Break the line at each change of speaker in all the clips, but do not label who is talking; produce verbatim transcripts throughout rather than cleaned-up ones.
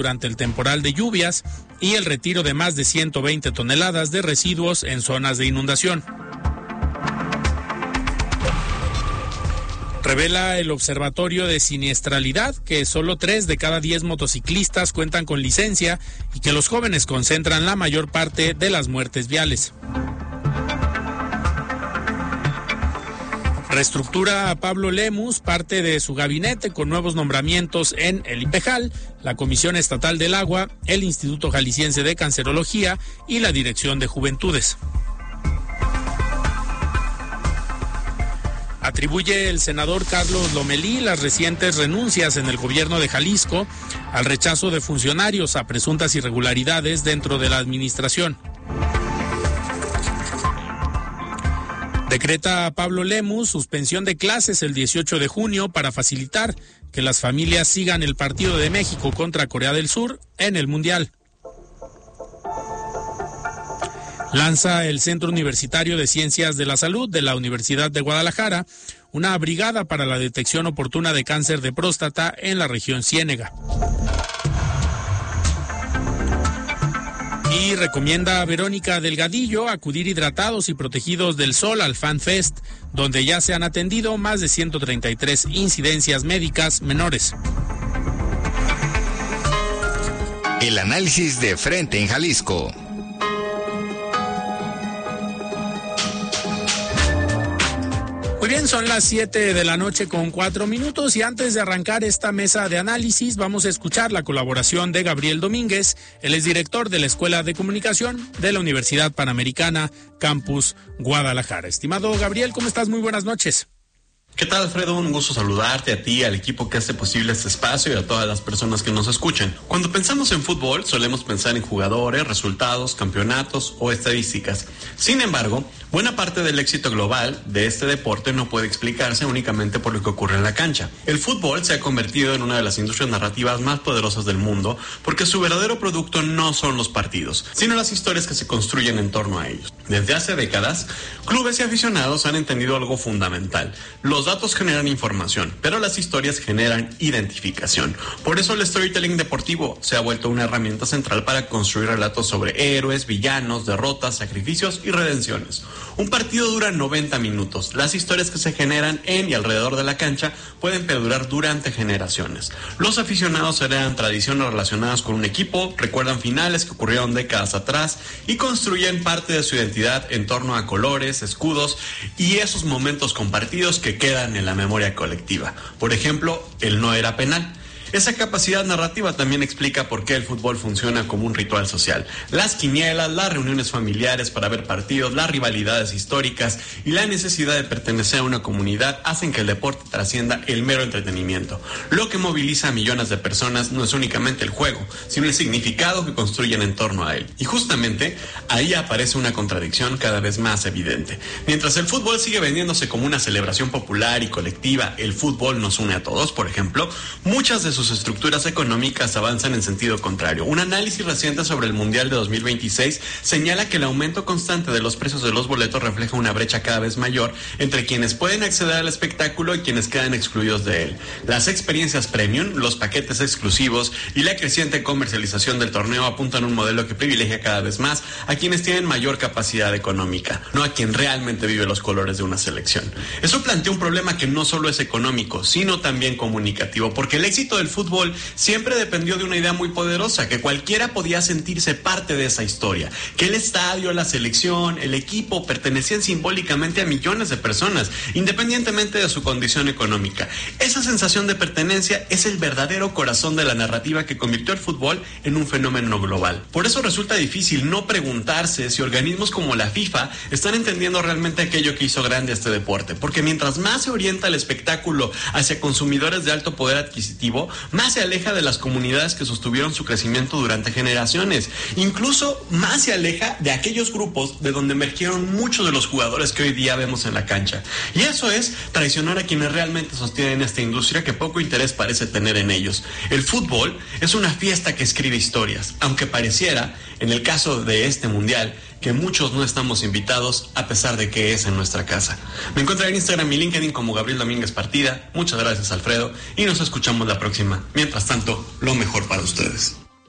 durante el temporal de lluvias y el retiro de más de ciento veinte toneladas de residuos en zonas de inundación. Revela el Observatorio de Siniestralidad que solo tres de cada diez motociclistas cuentan con licencia y que los jóvenes concentran la mayor parte de las muertes viales. Reestructura a Pablo Lemus, parte de su gabinete con nuevos nombramientos en el IPEJAL, la Comisión Estatal del Agua, el Instituto Jalisciense de Cancerología y la Dirección de Juventudes. Atribuye el senador Carlos Lomelí las recientes renuncias en el gobierno de Jalisco al rechazo de funcionarios a presuntas irregularidades dentro de la administración. Decreta a Pablo Lemus suspensión de clases el dieciocho de junio para facilitar que las familias sigan el partido de México contra Corea del Sur en el Mundial. Lanza el Centro Universitario de Ciencias de la Salud de la Universidad de Guadalajara una brigada para la detección oportuna de cáncer de próstata en la región Ciénega. Y recomienda a Verónica Delgadillo acudir hidratados y protegidos del sol al Fan Fest, donde ya se han atendido más de ciento treinta y tres incidencias médicas menores.
El análisis de frente en Jalisco.
Muy bien, son las siete de la noche con cuatro minutos y antes de arrancar esta mesa de análisis vamos a escuchar la colaboración de Gabriel Domínguez. Él es director de la Escuela de Comunicación de la Universidad Panamericana, Campus Guadalajara. Estimado Gabriel, ¿cómo estás? Muy buenas noches.
¿Qué tal, Alfredo? Un gusto saludarte a ti, al equipo que hace posible este espacio y a todas las personas que nos escuchan. Cuando pensamos en fútbol, solemos pensar en jugadores, resultados, campeonatos o estadísticas. Sin embargo, buena parte del éxito global de este deporte no puede explicarse únicamente por lo que ocurre en la cancha. El fútbol se ha convertido en una de las industrias narrativas más poderosas del mundo porque su verdadero producto no son los partidos, sino las historias que se construyen en torno a ellos. Desde hace décadas, clubes y aficionados han entendido algo fundamental. Los datos generan información, pero las historias generan identificación. Por eso el storytelling deportivo se ha vuelto una herramienta central para construir relatos sobre héroes, villanos, derrotas, sacrificios y redenciones. Un partido dura noventa minutos. Las historias que se generan en y alrededor de la cancha pueden perdurar durante generaciones. Los aficionados heredan tradiciones relacionadas con un equipo, recuerdan finales que ocurrieron décadas atrás y construyen parte de su identidad en torno a colores, escudos y esos momentos compartidos que quedan en la memoria colectiva. Por ejemplo, el no era penal. Esa capacidad narrativa también explica por qué el fútbol funciona como un ritual social. Las quinielas, las reuniones familiares para ver partidos, las rivalidades históricas y la necesidad de pertenecer a una comunidad hacen que el deporte trascienda el mero entretenimiento. Lo que moviliza a millones de personas no es únicamente el juego, sino el significado que construyen en torno a él. Y justamente ahí aparece una contradicción cada vez más evidente. Mientras el fútbol sigue vendiéndose como una celebración popular y colectiva, el fútbol nos une a todos, por ejemplo, muchas de sus sus estructuras económicas avanzan en sentido contrario. Un análisis reciente sobre el Mundial de dos mil veintiséis señala que el aumento constante de los precios de los boletos refleja una brecha cada vez mayor entre quienes pueden acceder al espectáculo y quienes quedan excluidos de él. Las experiencias premium, los paquetes exclusivos y la creciente comercialización del torneo apuntan a un modelo que privilegia cada vez más a quienes tienen mayor capacidad económica, no a quien realmente vive los colores de una selección. Eso plantea un problema que no solo es económico, sino también comunicativo, porque el éxito del fútbol siempre dependió de una idea muy poderosa, que cualquiera podía sentirse parte de esa historia, que el estadio, la selección, el equipo pertenecían simbólicamente a millones de personas, independientemente de su condición económica. Esa sensación de pertenencia es el verdadero corazón de la narrativa que convirtió el fútbol en un fenómeno global. Por eso resulta difícil no preguntarse si organismos como la FIFA están entendiendo realmente aquello que hizo grande a este deporte, porque mientras más se orienta el espectáculo hacia consumidores de alto poder adquisitivo, más se aleja de las comunidades que sostuvieron su crecimiento durante generaciones. Incluso más se aleja de aquellos grupos de donde emergieron muchos de los jugadores que hoy día vemos en la cancha. Y eso es traicionar a quienes realmente sostienen esta industria que poco interés parece tener en ellos. El fútbol es una fiesta que escribe historias, aunque pareciera, en el caso de este mundial, que muchos no estamos invitados a pesar de que es en nuestra casa. Me encuentro en Instagram y LinkedIn como Gabriel Domínguez Partida. Muchas gracias, Alfredo, y nos escuchamos la próxima. Mientras tanto, lo mejor para ustedes.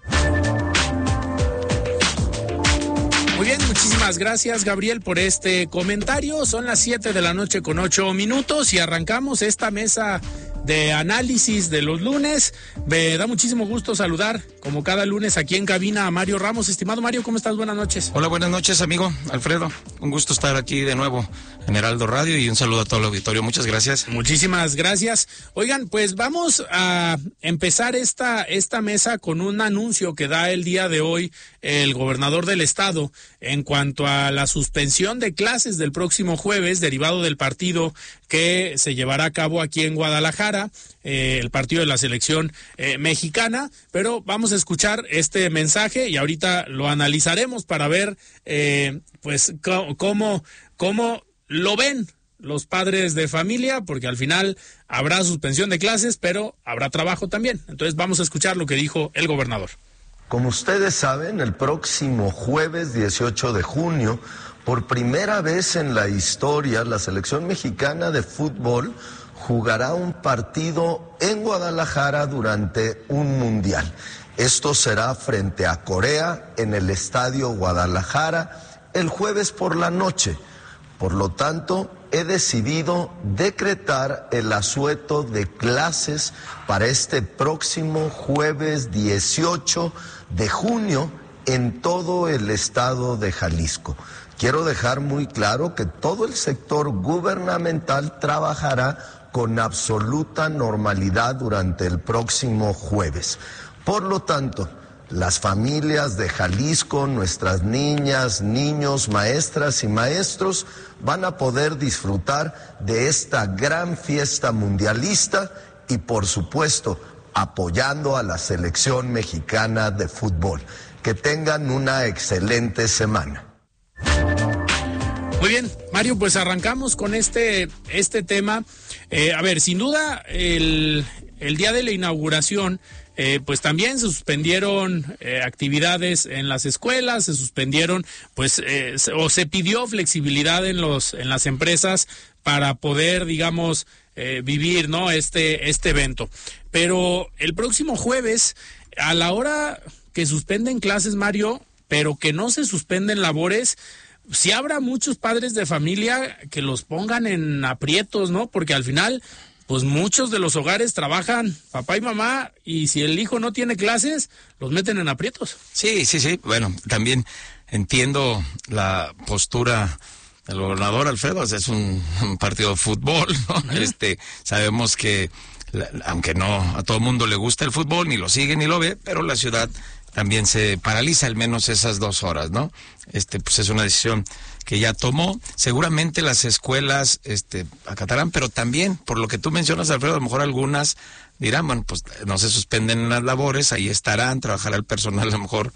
Muy bien, muchísimas gracias, Gabriel, por este comentario. Son las siete de la noche con ocho minutos y arrancamos esta mesa de análisis de los lunes. Me da muchísimo gusto saludar, como cada lunes, aquí en cabina a Mario Ramos. Estimado Mario, ¿cómo estás? Buenas noches.
Hola, buenas noches, amigo Alfredo. Un gusto estar aquí de nuevo en Heraldo Radio y un saludo a todo el auditorio. Muchas gracias.
Muchísimas gracias. Oigan, pues vamos a empezar esta, esta mesa con un anuncio que da el día de hoy el gobernador del estado en cuanto a la suspensión de clases del próximo jueves, derivado del partido que se llevará a cabo aquí en Guadalajara, eh, el partido de la selección eh, mexicana. Pero vamos a escuchar este mensaje y ahorita lo analizaremos para ver eh, pues cómo, cómo lo ven los padres de familia, porque al final habrá suspensión de clases, pero habrá trabajo también. Entonces vamos a escuchar lo que dijo el gobernador.
Como ustedes saben, el próximo jueves dieciocho de junio, por primera vez en la historia, la selección mexicana de fútbol jugará un partido en Guadalajara durante un mundial. Esto será frente a Corea en el Estadio Guadalajara el jueves por la noche. Por lo tanto, he decidido decretar el asueto de clases para este próximo jueves dieciocho de junio en todo el estado de Jalisco. Quiero dejar muy claro que todo el sector gubernamental trabajará con absoluta normalidad durante el próximo jueves. Por lo tanto, las familias de Jalisco, nuestras niñas, niños, maestras y maestros van a poder disfrutar de esta gran fiesta mundialista y, por supuesto, apoyando a la selección mexicana de fútbol. Que tengan una excelente semana.
Muy bien, Mario, pues arrancamos con este, este tema. Eh, a ver, sin duda, el, el día de la inauguración, Eh, pues también se suspendieron eh, actividades en las escuelas, se suspendieron, pues, eh, se, o se pidió flexibilidad en los en las empresas para poder, digamos, eh, vivir, ¿no? Este este evento. Pero el próximo jueves, a la hora que suspenden clases, Mario, pero que no se suspenden labores, sí habrá muchos padres de familia que los pongan en aprietos, ¿no? Porque al final, pues muchos de los hogares trabajan papá y mamá, y si el hijo no tiene clases, los meten en aprietos.
Sí, sí, sí. Bueno, también entiendo la postura del gobernador Alfredo. O sea, es un, un partido de fútbol, ¿no? ¿Eh? Este, sabemos que, la, aunque no a todo el mundo le gusta el fútbol, ni lo sigue ni lo ve, pero la ciudad también se paraliza al menos esas dos horas, ¿no? Este, pues es una decisión que ya tomó. Seguramente las escuelas este, acatarán, pero también, por lo que tú mencionas, Alfredo, a lo mejor algunas dirán, bueno, pues no se suspenden las labores, ahí estarán, trabajará el personal a lo mejor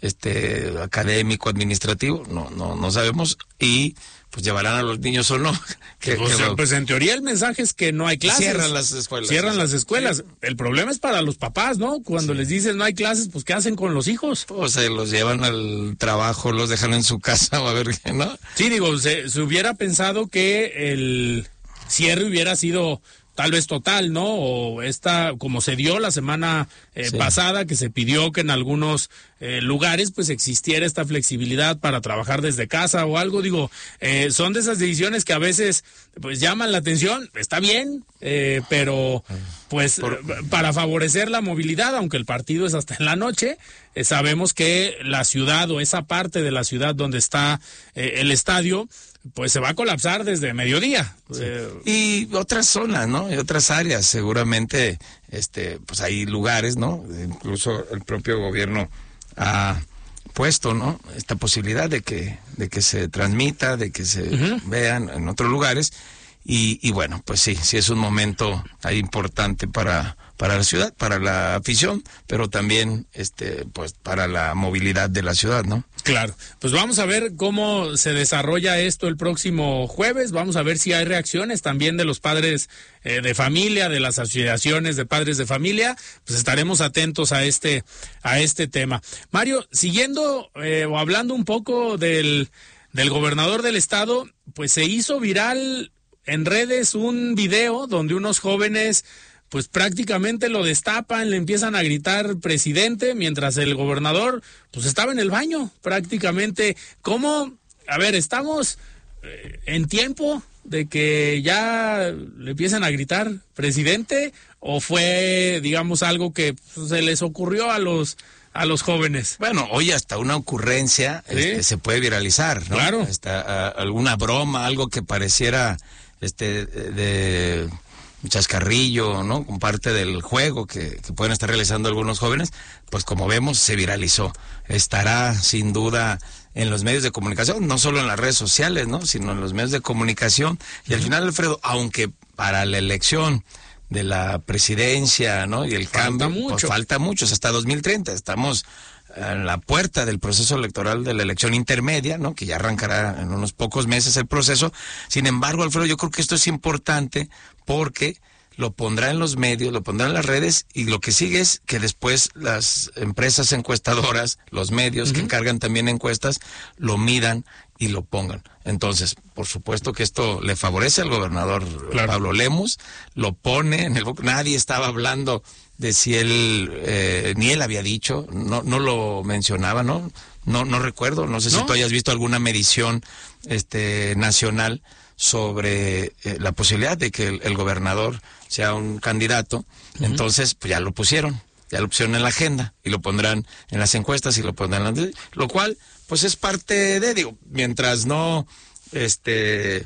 este académico, administrativo, no, no, no sabemos, y pues llevarán a los niños o no. Que,
o sea, que, pues en teoría el mensaje es que no hay clases.
Cierran las escuelas.
Cierran las escuelas. Sí. El problema es para los papás, ¿no? Cuando sí. les dices no hay clases, pues ¿qué hacen con los hijos?
Pues se los llevan al trabajo, los dejan en su casa o a ver qué, ¿no?
Sí, digo, se, se hubiera pensado que el cierre hubiera sido tal vez total, ¿no? O esta, como se dio la semana eh, sí. pasada, que se pidió que en algunos eh, lugares pues existiera esta flexibilidad para trabajar desde casa o algo. Digo, eh, son de esas decisiones que a veces pues llaman la atención, está bien, eh, pero pues Por... para favorecer la movilidad, aunque el partido es hasta en la noche, eh, sabemos que la ciudad o esa parte de la ciudad donde está eh, el estadio, pues se va a colapsar desde mediodía.
Sí. Eh, y otras zonas, ¿no? Y otras áreas, seguramente, este, pues hay lugares, ¿no? Incluso el propio gobierno ha puesto, ¿no? Esta posibilidad de que, de que se transmita, de que se uh-huh. vean en otros lugares. Y, y bueno, pues sí, sí es un momento ahí importante para, para la ciudad, para la afición, pero también este, pues para la movilidad de la ciudad, ¿no?
Claro, pues vamos a ver cómo se desarrolla esto el próximo jueves, vamos a ver si hay reacciones también de los padres eh, de familia, de las asociaciones de padres de familia, pues estaremos atentos a este, a este tema. Mario, siguiendo eh, o hablando un poco del, del gobernador del estado, pues se hizo viral en redes un video donde unos jóvenes pues prácticamente lo destapan, le empiezan a gritar presidente, mientras el gobernador pues estaba en el baño prácticamente. ¿Cómo? A ver, estamos eh, en tiempo de que ya le empiecen a gritar presidente, o fue, digamos, algo que pues, se les ocurrió a los a los jóvenes.
Bueno, hoy hasta una ocurrencia ¿sí? este, se puede viralizar, ¿no?
Claro.
Hasta a, alguna broma, algo que pareciera este de chascarrillo, ¿no? Con parte del juego que, que pueden estar realizando algunos jóvenes, pues como vemos se viralizó. Estará sin duda en los medios de comunicación, no solo en las redes sociales, ¿no? Sino en los medios de comunicación. Y al final, Alfredo, aunque para la elección de la presidencia, ¿no? Y el
falta
cambio,
mucho.
Pues falta mucho, hasta dos mil treinta. Estamos en la puerta del proceso electoral de la elección intermedia, ¿no? Que ya arrancará en unos pocos meses el proceso. Sin embargo, Alfredo, yo creo que esto es importante porque lo pondrá en los medios, lo pondrá en las redes, y lo que sigue es que después las empresas encuestadoras, los medios uh-huh. que encargan también encuestas, lo midan y lo pongan. Entonces, por supuesto que esto le favorece al gobernador claro. Pablo Lemus, lo pone en el... Nadie estaba hablando de si él, eh, ni él había dicho, no no lo mencionaba, ¿no? No no recuerdo, no sé ¿No? si tú hayas visto alguna medición este nacional sobre eh, la posibilidad de que el, el gobernador sea un candidato. Uh-huh. Entonces, pues ya lo pusieron, ya lo pusieron en la agenda, y lo pondrán en las encuestas y lo pondrán en la... Lo cual, pues es parte de, digo, mientras no este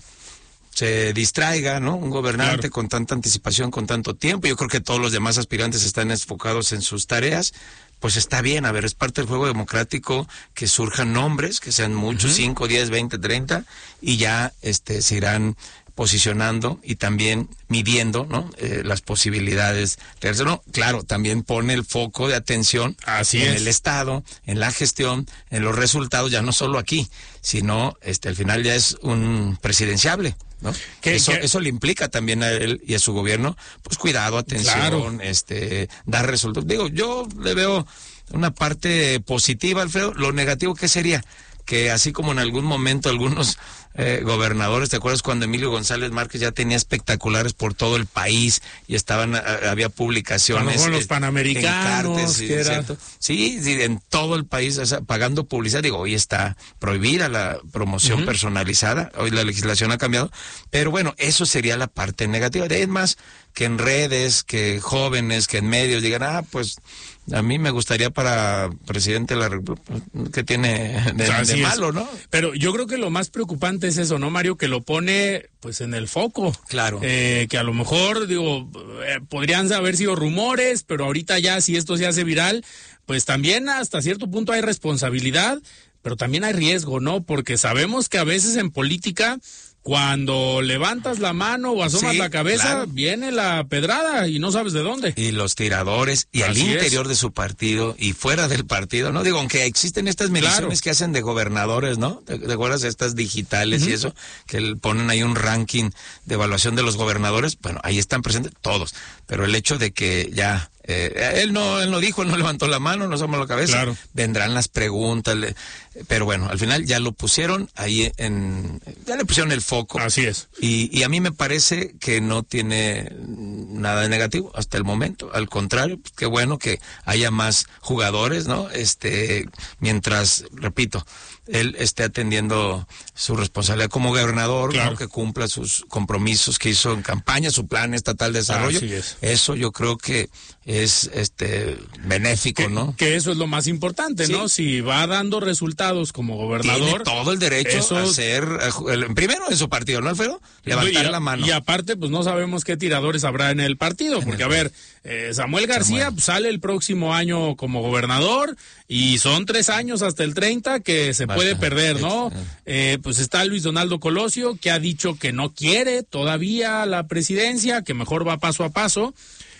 se distraiga, ¿no? Un gobernante claro. con tanta anticipación, con tanto tiempo. Yo creo que todos los demás aspirantes están enfocados en sus tareas. Pues está bien, a ver, es parte del juego democrático que surjan nombres, que sean muchos, uh-huh. cinco, diez, veinte, treinta, y ya este se irán posicionando y también midiendo, ¿no? Eh, las posibilidades. No, claro, también pone el foco de atención
Así
en
es.
el Estado, en la gestión, en los resultados, ya no solo aquí, sino este al final ya es un presidenciable, ¿no?
¿Qué,
eso,
qué?
eso le implica también a él y a su gobierno, pues cuidado, atención,
claro.
este, dar resultados. Digo, yo le veo una parte positiva, Alfredo. Lo negativo, ¿qué sería? Que así como en algún momento algunos eh, gobernadores, ¿te acuerdas cuando Emilio González Márquez ya tenía espectaculares por todo el país y estaban, a, había publicaciones
con los
eh,
panamericanos,
en cartes,
que era...
sí, sí, en todo el país, o sea, pagando publicidad? Digo, hoy está prohibida la promoción uh-huh. personalizada, hoy la legislación ha cambiado, pero bueno, eso sería la parte negativa. De ahí es más que en redes, que jóvenes, que en medios digan, ah, pues a mí me gustaría para presidente de la República, que tiene de, de malo, ¿no?
Pero yo creo que lo más preocupante es eso, ¿no, Mario? Que lo pone pues en el foco.
Claro.
Eh, que a lo mejor, digo, eh, podrían haber sido rumores, pero ahorita ya si esto se hace viral, pues también hasta cierto punto hay responsabilidad, pero también hay riesgo, ¿no? Porque sabemos que a veces en política, cuando levantas la mano o asomas
sí,
la cabeza,
claro.
viene la pedrada y no sabes de dónde.
Y los tiradores, y
Así
al interior
es.
de su partido y fuera del partido, ¿no? Digo, aunque existen estas mediciones claro. que hacen de gobernadores, ¿no? ¿Te, te acuerdas de estas digitales uh-huh. y eso? Que el, ponen ahí un ranking de evaluación de los gobernadores. Bueno, ahí están presentes todos. Pero el hecho de que ya... Eh, él no él no dijo, él no levantó la mano, no asomó la cabeza,
claro.
vendrán las preguntas, le, pero bueno, al final ya lo pusieron ahí en, ya le pusieron el foco.
Así es.
Y, y a mí me parece que no tiene nada de negativo hasta el momento, al contrario, pues, qué bueno que haya más jugadores, ¿no? Este, mientras, repito, él esté atendiendo su responsabilidad como gobernador,
claro.
¿no? Que cumpla sus compromisos que hizo en campaña, su plan estatal de desarrollo.
Así es.
Eso yo creo que es este benéfico,
que,
¿no?
Que eso es lo más importante, ¿no?
Sí.
Si va dando resultados como gobernador,
tiene todo el derecho
eso...
a ser, el, primero en su partido, ¿no, Alfredo? Levantar
y a,
la mano.
Y aparte, pues no sabemos qué tiradores habrá en el partido, en porque el... a ver, eh, Samuel García Samuel. Pues, sale el próximo año como gobernador y son tres años hasta el treinta que se Basta. puede perder, ¿no? Eh, pues está Luis Donaldo Colosio, que ha dicho que no quiere todavía la presidencia, que mejor va paso a paso.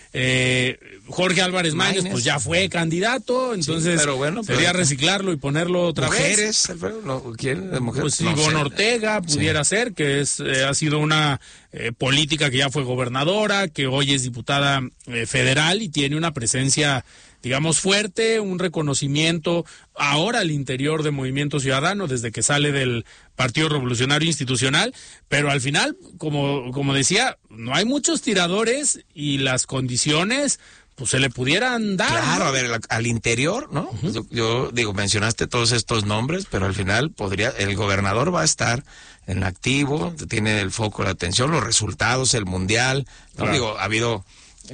Eh, Jorge Álvarez Maínez, pues ya fue candidato, entonces sí, pero bueno, sería pero... reciclarlo y ponerlo otra
¿Mujeres,
vez.
Alfredo? ¿No? ¿Quién? ¿De mujeres?
Pues Ivonne no Ortega pudiera sí. ser, que es eh, ha sido una eh, política que ya fue gobernadora, que hoy es diputada eh, federal y tiene una presencia digamos, fuerte, un reconocimiento ahora al interior de Movimiento Ciudadano, desde que sale del Partido Revolucionario Institucional, pero al final, como, como decía, no hay muchos tiradores y las condiciones pues se le pudieran dar.
Claro,
¿no?
a ver, al, al interior, ¿no? Uh-huh. yo, yo digo, mencionaste todos estos nombres, pero al final podría, el gobernador va a estar en activo, tiene el foco de la atención, los resultados, el mundial, ¿no? Claro. Digo, ha habido,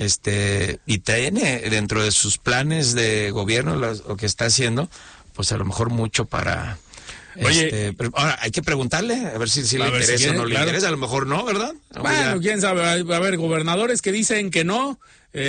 este, y tiene dentro de sus planes de gobierno lo, lo que está haciendo, pues a lo mejor mucho para...
Oye,
este, pero ahora hay que preguntarle a ver si, si le interesa
si quiere,
o no le claro. interesa, a lo mejor no, ¿verdad?
Bueno, ya... quién sabe, a ver, gobernadores que dicen que no,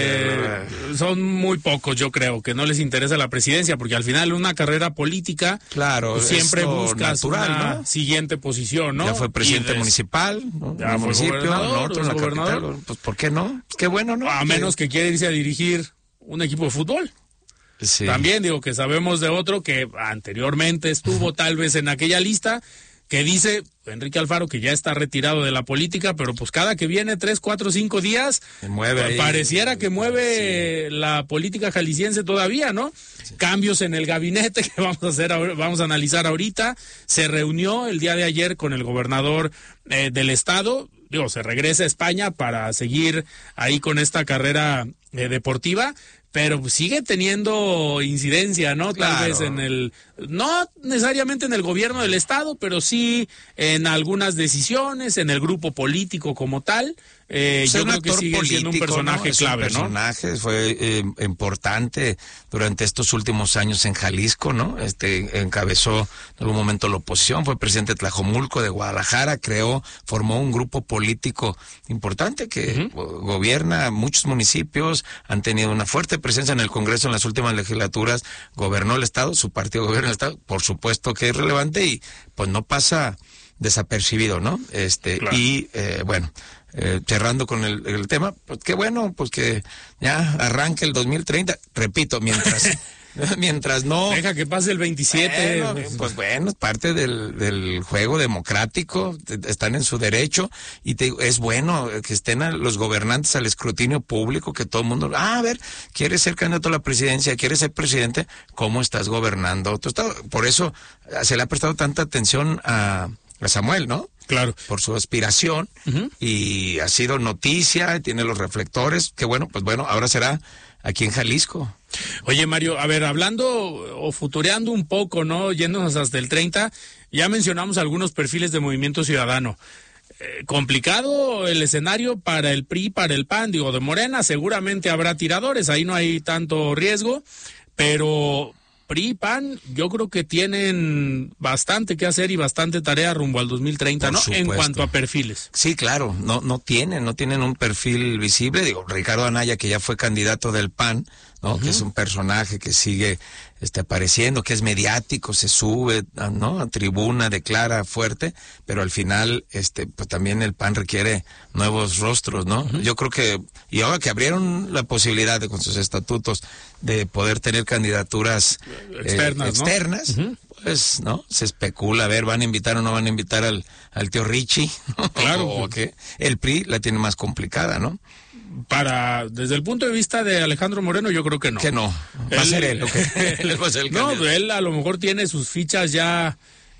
eh, uh... son muy pocos, yo creo, que no les interesa la presidencia, porque al final una carrera política,
claro,
pues, siempre buscas
natural,
una
¿no?
siguiente posición, ¿no?
Ya fue presidente des... municipal, ¿no?
Ya
un
fue
municipio,
gobernador,
¿no? Otro en la
gobernador.
capital, pues ¿por qué no? Qué bueno, ¿no?
A
que...
menos que quiera irse a dirigir un equipo de fútbol.
Sí.
También digo que sabemos de otro que anteriormente estuvo tal vez en aquella lista, que dice Enrique Alfaro que ya está retirado de la política, pero pues cada que viene tres, cuatro, cinco días,
se mueve ahí.
Pareciera que mueve sí. la política jalisciense todavía, ¿no? Sí. Cambios en el gabinete que vamos a hacer, vamos a analizar ahorita. Se reunió el día de ayer con el gobernador eh, del estado. Digo, se regresa a España para seguir ahí con esta carrera eh, deportiva, pero sigue teniendo incidencia, ¿no? Tal
claro.
vez en el, no necesariamente en el gobierno del estado, pero sí en algunas decisiones, en el grupo político como tal. Eh,
pues
yo creo que sigue político, siendo un personaje
¿no?
clave,
es un personaje, ¿no? Fue eh, importante durante estos últimos años en Jalisco, ¿no? Este encabezó en algún momento la oposición, fue presidente de Tlajomulco, de Guadalajara, creó, formó un grupo político importante que uh-huh. gobierna muchos municipios, han tenido una fuerte presencia en el Congreso en las últimas legislaturas, gobernó el estado, su partido gobierna el estado, por supuesto que es relevante y pues no pasa desapercibido, ¿no? Este claro. y eh, bueno, eh, cerrando con el, el tema, pues qué bueno, pues que ya arranque el dos mil treinta, repito, mientras mientras no...
Deja que pase el veintisiete.
Bueno, pues bueno, es parte del, del juego democrático, están en su derecho, y te, es bueno que estén a los gobernantes al escrutinio público, que todo el mundo, ah, a ver, ¿quieres ser candidato a la presidencia? ¿Quieres ser presidente? ¿Cómo estás gobernando tu estado? Por eso se le ha prestado tanta atención a, a Samuel, ¿no?
Claro.
Por su aspiración, uh-huh. y ha sido noticia, tiene los reflectores, que bueno, pues bueno, ahora será aquí en Jalisco.
Oye, Mario, a ver, hablando o futureando un poco, ¿no? Yéndonos hasta el treinta, ya mencionamos algunos perfiles de Movimiento Ciudadano. Eh, complicado el escenario para el P R I, para el P A N, digo, de Morena, seguramente habrá tiradores, ahí no hay tanto riesgo, pero P R I, P A N, yo creo que tienen bastante que hacer y bastante tarea rumbo al dos mil treinta,
Por
¿no?
supuesto.
En cuanto a perfiles.
Sí, claro, no no tienen, no tienen un perfil visible. Digo, Ricardo Anaya, que ya fue candidato del P A N, ¿no? Uh-huh. Que es un personaje que sigue este, apareciendo, que es mediático, se sube, ¿no? A tribuna, declara fuerte, pero al final, este, pues también el P A N requiere nuevos rostros, ¿no? Uh-huh. Yo creo que, y ahora que abrieron la posibilidad de, con sus estatutos, de poder tener candidaturas
externas,
eh, externas,
¿no? Uh-huh.
Pues, ¿no? Se especula, a ver, ¿van a invitar o no van a invitar al, al tío Richie?
Claro.
O que el P R I la tiene más complicada, ¿no?
Para, desde el punto de vista de Alejandro Moreno, yo creo que no.
Que no, va él, a ser él. Okay. él va a ser el
no,
candidato.
Él a lo mejor tiene sus fichas ya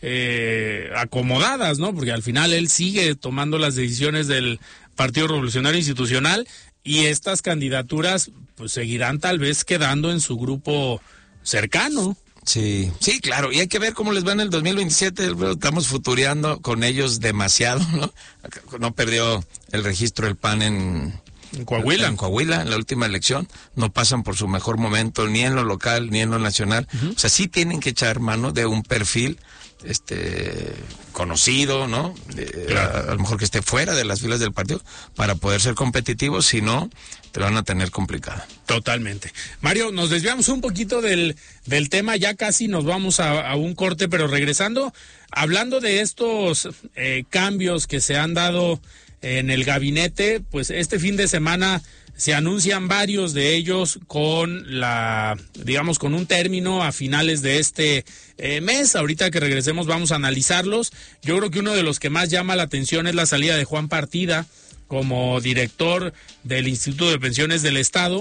eh, acomodadas, ¿no? Porque al final él sigue tomando las decisiones del Partido Revolucionario Institucional y estas candidaturas pues seguirán tal vez quedando en su grupo cercano.
Sí, sí, claro, y hay que ver cómo les va en el dos mil veintisiete, estamos futureando con ellos demasiado, ¿no? No perdió el registro del P A N en...
En Coahuila.
En Coahuila, en la última elección, no pasan por su mejor momento, ni en lo local, ni en lo nacional. Uh-huh. O sea, sí tienen que echar mano de un perfil este conocido, ¿no? Eh, claro. a, a lo mejor que esté fuera de las filas del partido, para poder ser competitivos, si no, te van a tener complicada.
Totalmente. Mario, nos desviamos un poquito del, del tema, ya casi nos vamos a, a un corte, pero regresando, hablando de estos eh, cambios que se han dado en el gabinete, pues este fin de semana se anuncian varios de ellos con la, digamos, con un término a finales de este eh, mes. Ahorita que regresemos vamos a analizarlos. Yo creo que uno de los que más llama la atención es la salida de Juan Partida como director del Instituto de Pensiones del Estado,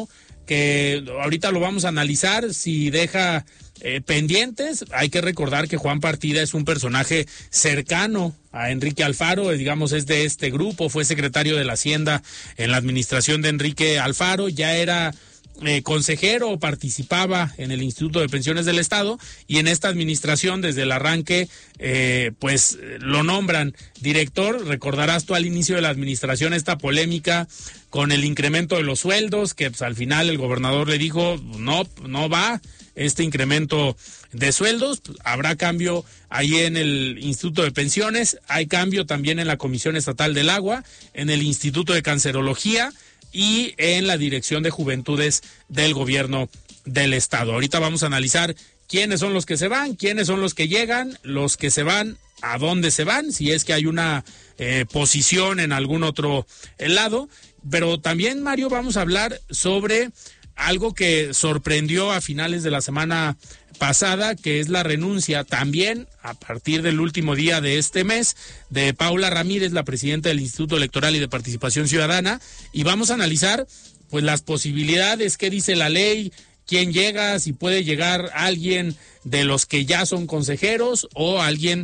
que ahorita lo vamos a analizar, si deja eh, pendientes. Hay que recordar que Juan Partida es un personaje cercano a Enrique Alfaro, digamos es de este grupo, fue secretario de la Hacienda en la administración de Enrique Alfaro, ya era eh, consejero, participaba en el Instituto de Pensiones del Estado y en esta administración desde el arranque eh, pues lo nombran director. Recordarás tú al inicio de la administración esta polémica con el incremento de los sueldos, que pues, al final el gobernador le dijo no, no va este incremento de sueldos. Habrá cambio ahí en el Instituto de Pensiones, hay cambio también en la Comisión Estatal del Agua, en el Instituto de Cancerología y en la Dirección de Juventudes del Gobierno del Estado. Ahorita vamos a analizar quiénes son los que se van, quiénes son los que llegan, los que se van, a dónde se van, si es que hay una eh, posición en algún otro lado. Pero también, Mario, vamos a hablar sobre algo que sorprendió a finales de la semana pasada, que es la renuncia también a partir del último día de este mes de Paula Ramírez, la presidenta del Instituto Electoral y de Participación Ciudadana, y vamos a analizar pues las posibilidades, qué dice la ley, quién llega, si puede llegar alguien de los que ya son consejeros o alguien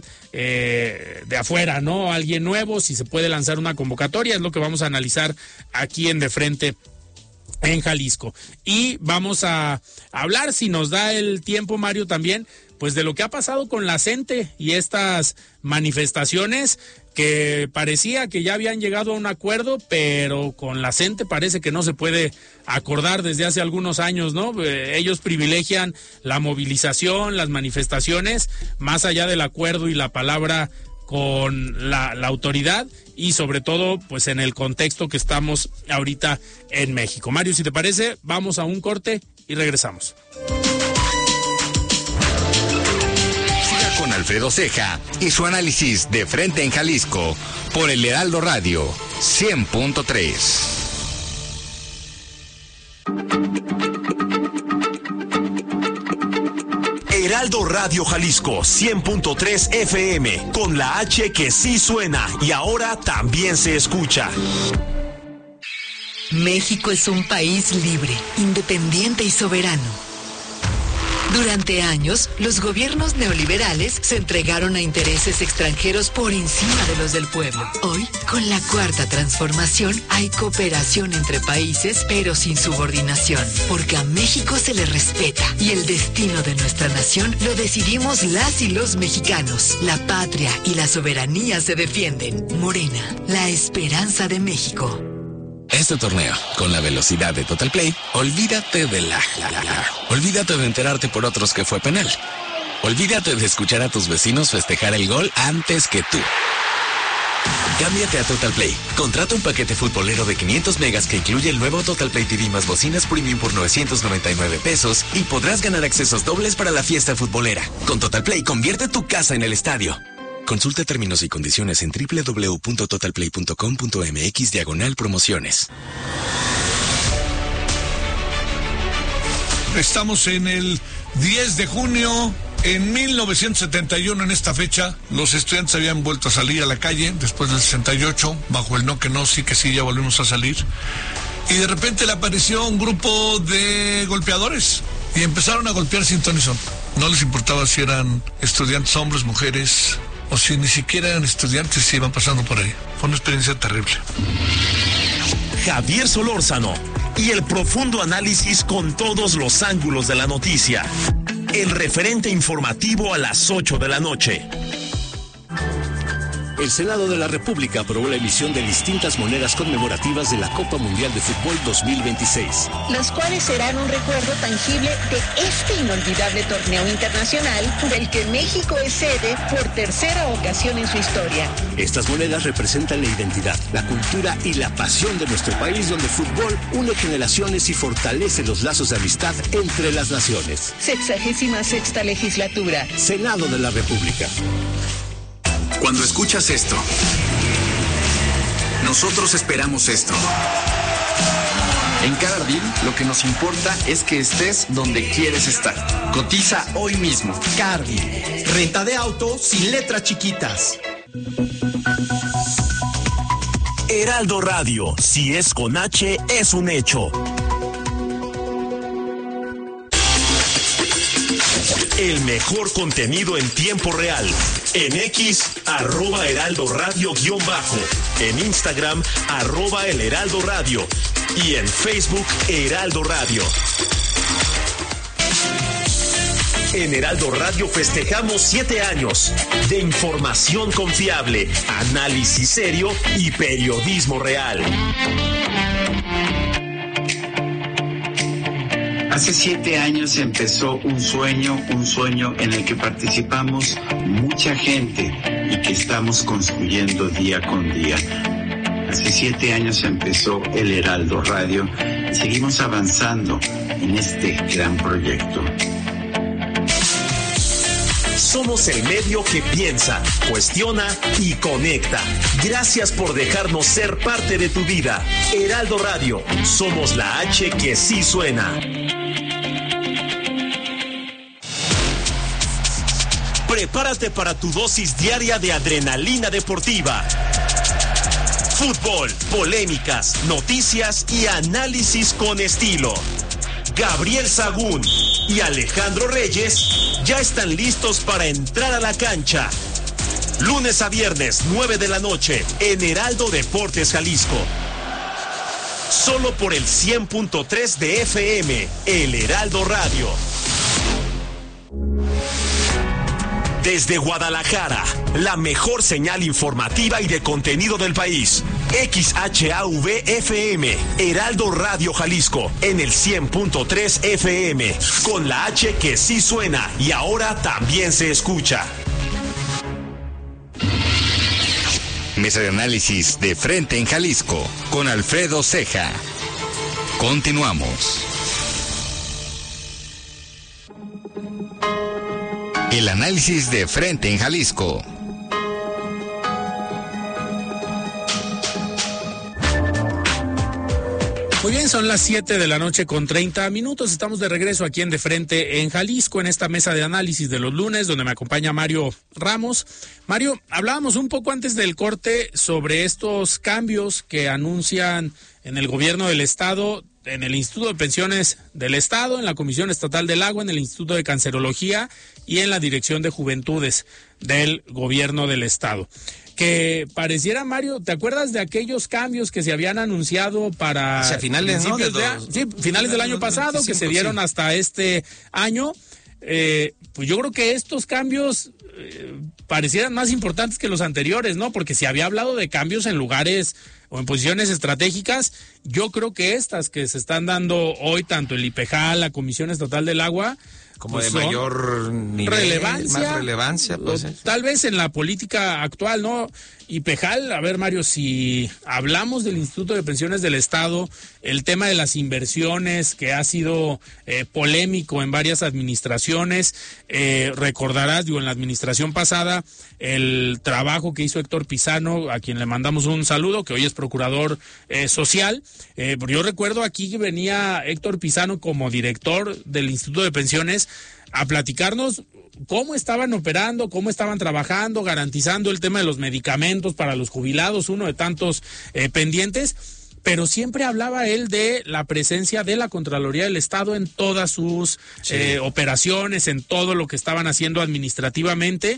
eh, de afuera, ¿no? Alguien nuevo, si se puede lanzar una convocatoria, es lo que vamos a analizar aquí en De Frente en Jalisco. Y vamos a hablar, si nos da el tiempo, Mario, también, pues de lo que ha pasado con la CENTE y estas manifestaciones que parecía que ya habían llegado a un acuerdo, pero con la CENTE parece que no se puede acordar desde hace algunos años, ¿no? Eh, ellos privilegian la movilización, las manifestaciones, más allá del acuerdo y la palabra con la, la autoridad y sobre todo pues en el contexto que estamos ahorita en México. Mario, si te parece, vamos a un corte y regresamos.
Siga con Alfredo Ceja y su análisis de Frente en Jalisco por el Heraldo Radio cien punto tres.
Heraldo Radio Jalisco cien punto tres F M, con la H que sí suena y ahora también se escucha.
México es un país libre, independiente y soberano. Durante años, los gobiernos neoliberales se entregaron a intereses extranjeros por encima de los del pueblo. Hoy, con la Cuarta Transformación, hay cooperación entre países, pero sin subordinación, porque a México se le respeta y el destino de nuestra nación lo decidimos las y los mexicanos. La patria y la soberanía se defienden. Morena, la esperanza de México.
Este torneo, con la velocidad de Total Play, olvídate de la, la, la, la. Olvídate de enterarte por otros que fue penal. Olvídate de escuchar a tus vecinos festejar el gol antes que tú. Cámbiate a Total Play. Contrata un paquete futbolero de quinientos megas que incluye el nuevo Total Play T V más bocinas premium por novecientos noventa y nueve pesos y podrás ganar accesos dobles para la fiesta futbolera. Con Total Play, convierte tu casa en el estadio. Consulta términos y condiciones en doble u doble u doble u punto total play punto com punto m x diagonal promociones.
Estamos en el diez de junio. En mil novecientos setenta y uno, en esta fecha, los estudiantes habían vuelto a salir a la calle después del sesenta y ocho, bajo el no que no, sí que sí, ya volvimos a salir. Y de repente le apareció un grupo de golpeadores y empezaron a golpear sin ton ni son. No les importaba si eran estudiantes, hombres, mujeres, o si ni siquiera eran estudiantes, si iban pasando por ahí. Fue una experiencia terrible.
Javier Solórzano y el profundo análisis con todos los ángulos de la noticia. El referente informativo a las ocho de la noche.
El Senado de la República aprobó la emisión de distintas monedas conmemorativas de la Copa Mundial de Fútbol dos mil veintiséis.
Las cuales serán un recuerdo tangible de este inolvidable torneo internacional del que México es sede por tercera ocasión en su historia.
Estas monedas representan la identidad, la cultura y la pasión de nuestro país, donde el fútbol une generaciones y fortalece los lazos de amistad entre las naciones.
Sexagésima sexta legislatura.
Senado de la República.
Cuando escuchas esto, nosotros esperamos esto. En Cardil, lo que nos importa es que estés donde quieres estar. Cotiza hoy mismo.
Cardil, renta de auto sin letras chiquitas.
Heraldo Radio, si es con H, es un hecho. El mejor contenido en tiempo real. En X, arroba Heraldo Radio guión bajo. En Instagram, arroba El Heraldo Radio. Y en Facebook, Heraldo Radio. En Heraldo Radio festejamos siete años de información confiable, análisis serio y periodismo real.
Hace siete años empezó un sueño, un sueño en el que participamos mucha gente y que estamos construyendo día con día. Hace siete años empezó el Heraldo Radio y seguimos avanzando en este gran proyecto.
Somos el medio que piensa, cuestiona y conecta. Gracias por dejarnos ser parte de tu vida. Heraldo Radio, somos la H que sí suena. Prepárate para tu dosis diaria de adrenalina deportiva. Fútbol, polémicas, noticias y análisis con estilo. Gabriel Sagún y Alejandro Reyes ya están listos para entrar a la cancha. Lunes a viernes, nueve de la noche, en Heraldo Deportes Jalisco. Solo por el cien punto tres de F M, El Heraldo Radio. Desde Guadalajara, la mejor señal informativa y de contenido del país. X H A V F M, Heraldo Radio Jalisco, en el cien punto tres F M, con la H que sí suena y ahora también se escucha.
Mesa de análisis de Frente en Jalisco, con Alfredo Ceja. Continuamos. El análisis de Frente en Jalisco.
Muy bien, son las siete de la noche con treinta minutos. Estamos de regreso aquí en De Frente en Jalisco, en esta mesa de análisis de los lunes, donde me acompaña Mario Ramos. Mario, hablábamos un poco antes del corte sobre estos cambios que anuncian en el gobierno del Estado, en el Instituto de Pensiones del Estado, en la Comisión Estatal del Agua, en el Instituto de Cancerología y en la Dirección de Juventudes del gobierno del Estado. Que pareciera, Mario, ¿te acuerdas de aquellos cambios que se habían anunciado para
hacia finales, ¿no?
de, de, sí, finales del año pasado, que se dieron sí. hasta este año? Eh, pues yo creo que estos cambios eh, parecieran más importantes que los anteriores, ¿no? Porque se había hablado de cambios en lugares o en posiciones estratégicas. Yo creo que estas que se están dando hoy, tanto el IPEJAL, la Comisión Estatal del Agua,
como pues de mayor nivel,
relevancia,
más relevancia, pues,
tal vez en la política actual, ¿no? IPEJAL, a ver, Mario, si hablamos del Instituto de Pensiones del Estado, el tema de las inversiones que ha sido eh, polémico en varias administraciones, eh, recordarás, digo, en la administración pasada, el trabajo que hizo Héctor Pizano, a quien le mandamos un saludo, que hoy es procurador eh, social. Eh, yo recuerdo aquí que venía Héctor Pizano como director del Instituto de Pensiones a platicarnos cómo estaban operando, cómo estaban trabajando, garantizando el tema de los medicamentos para los jubilados, uno de tantos eh, pendientes, pero siempre hablaba él de la presencia de la Contraloría del Estado en todas sus sí. eh, operaciones, en todo lo que estaban haciendo administrativamente,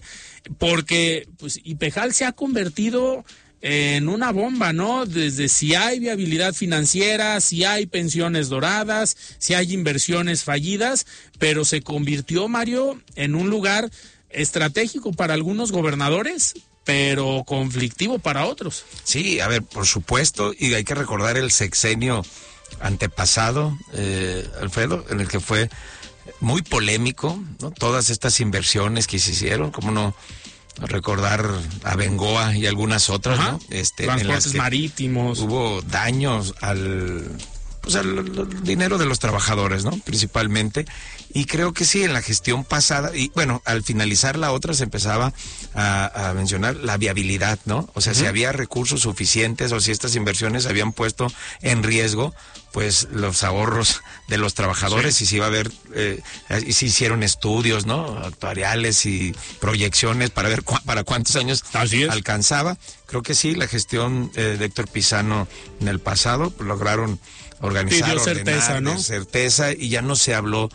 porque pues IPEJAL se ha convertido en una bomba, ¿no? Desde si hay viabilidad financiera, si hay pensiones doradas, si hay inversiones fallidas, pero se convirtió, Mario, en un lugar estratégico para algunos gobernadores, pero conflictivo para otros.
Sí, a ver, por supuesto, y hay que recordar el sexenio antepasado, eh, Alfredo, en el que fue muy polémico, ¿no? Todas estas inversiones que se hicieron, como no recordar a Bengoa y algunas otras, ajá, ¿no? Este,
transportes en las que marítimos.
Hubo daños al, pues al, al dinero de los trabajadores, ¿no? Principalmente. Y creo que sí, en la gestión pasada, y bueno, al finalizar la otra se empezaba a, a mencionar la viabilidad, ¿no? O sea, uh-huh. si había recursos suficientes o si estas inversiones habían puesto en riesgo, pues los ahorros de los trabajadores, sí. y si iba a haber, eh, y si hicieron estudios, ¿no? Actuariales y proyecciones para ver cu- para cuántos años alcanzaba. Creo que sí, la gestión eh, de Héctor Pizano en el pasado pues, lograron organizar, ordenar,
certeza, ¿no?
certeza, y ya no se habló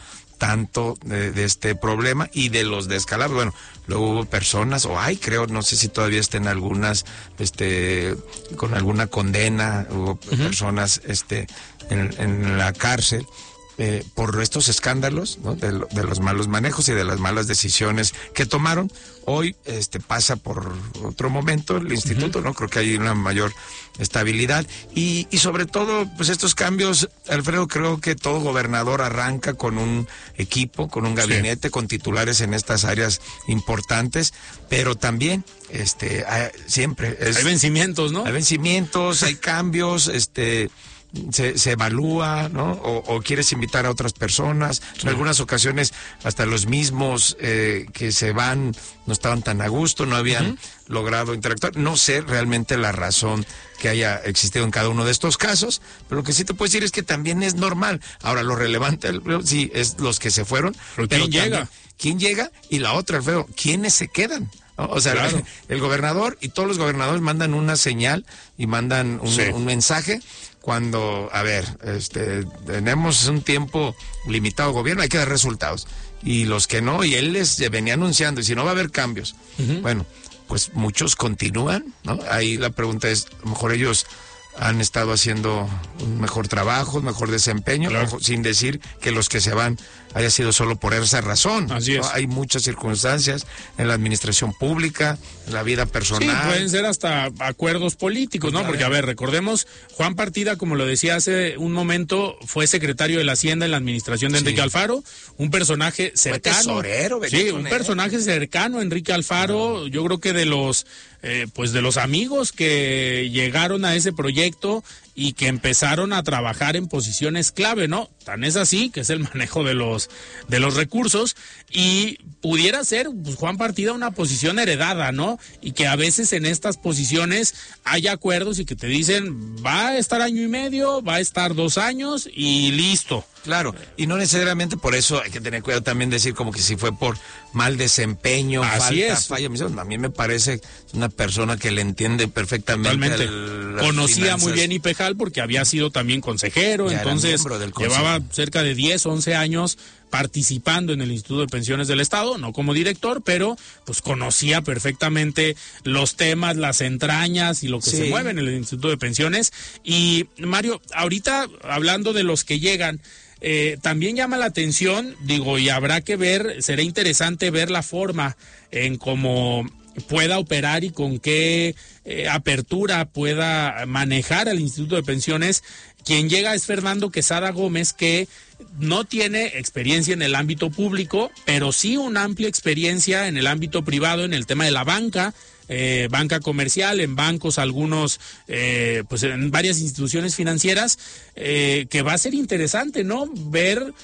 tanto de, de este problema y de los descalabros. Bueno, luego hubo personas, o hay, creo, no sé si todavía estén algunas, este, con alguna condena, hubo uh-huh. personas, este, en, en la cárcel. Eh, por estos escándalos, ¿no? de, lo, de los malos manejos y de las malas decisiones que tomaron. Hoy este pasa por otro momento el instituto, uh-huh. ¿no? Creo que hay una mayor estabilidad y, y sobre todo, pues estos cambios, Alfredo, creo que todo gobernador arranca con un equipo, con un gabinete, sí. con titulares en estas áreas importantes, pero también este hay, siempre es,
hay vencimientos, ¿no?
Hay vencimientos, hay cambios, este Se, se evalúa, ¿no? O, o quieres invitar a otras personas. Sí. En algunas ocasiones hasta los mismos eh, que se van no estaban tan a gusto, no habían uh-huh. logrado interactuar. No sé realmente la razón que haya existido en cada uno de estos casos, pero lo que sí te puedo decir es que también es normal. Ahora, lo relevante, sí, es los que se fueron.
¿Pero
pero
quién
también,
llega?
¿Quién llega? Y la otra, Alfredo, ¿quiénes se quedan? ¿No? O sea, claro. el, el gobernador y todos los gobernadores mandan una señal y mandan un, sí. un mensaje cuando, a ver, este, tenemos un tiempo limitado de gobierno, hay que dar resultados. Y los que no, y él les venía anunciando, y si no va a haber cambios. Uh-huh. Bueno, pues muchos continúan, ¿no? Ahí la pregunta es, a lo mejor ellos han estado haciendo un mejor trabajo, un mejor desempeño, claro. ojo, sin decir que los que se van haya sido solo por esa razón.
Así
¿no?
es.
Hay muchas circunstancias en la administración pública, en la vida personal.
Sí, pueden ser hasta acuerdos políticos, ¿no? Pues, Porque, a ver, recordemos, Juan Partida, como lo decía hace un momento, fue secretario de la Hacienda en la administración de Enrique sí. Alfaro, un personaje cercano.
Fue tesorero,
sí, un personaje cercano a Enrique Alfaro, no. yo creo que de los, eh, pues de los amigos que llegaron a ese proyecto y que empezaron a trabajar en posiciones clave, ¿no? Tan es así, que es el manejo de los de los recursos, y pudiera ser, pues, Juan Partida una posición heredada, ¿no? Y que a veces en estas posiciones hay acuerdos y que te dicen, va a estar año y medio, va a estar dos años y listo.
Claro, y no necesariamente por eso hay que tener cuidado también decir como que si fue por mal desempeño,
Así
falta,
es.
falla, a mí me parece una persona que le entiende perfectamente.
El, Conocía finanzas. Muy bien Ipejal porque había sido también consejero, ya entonces llevaba cerca de diez, once años participando en el Instituto de Pensiones del Estado, no como director, pero pues conocía perfectamente los temas, las entrañas y lo que sí. se mueve en el Instituto de Pensiones. Y Mario, ahorita hablando de los que llegan, Eh, también llama la atención, digo, y habrá que ver, será interesante ver la forma en cómo pueda operar y con qué eh, apertura pueda manejar al Instituto de Pensiones. Quien llega es Fernando Quesada Gómez, que no tiene experiencia en el ámbito público, pero sí una amplia experiencia en el ámbito privado, en el tema de la banca, eh, banca comercial, en bancos, algunos, eh, pues en varias instituciones financieras, eh, que va a ser interesante, ¿no? Ver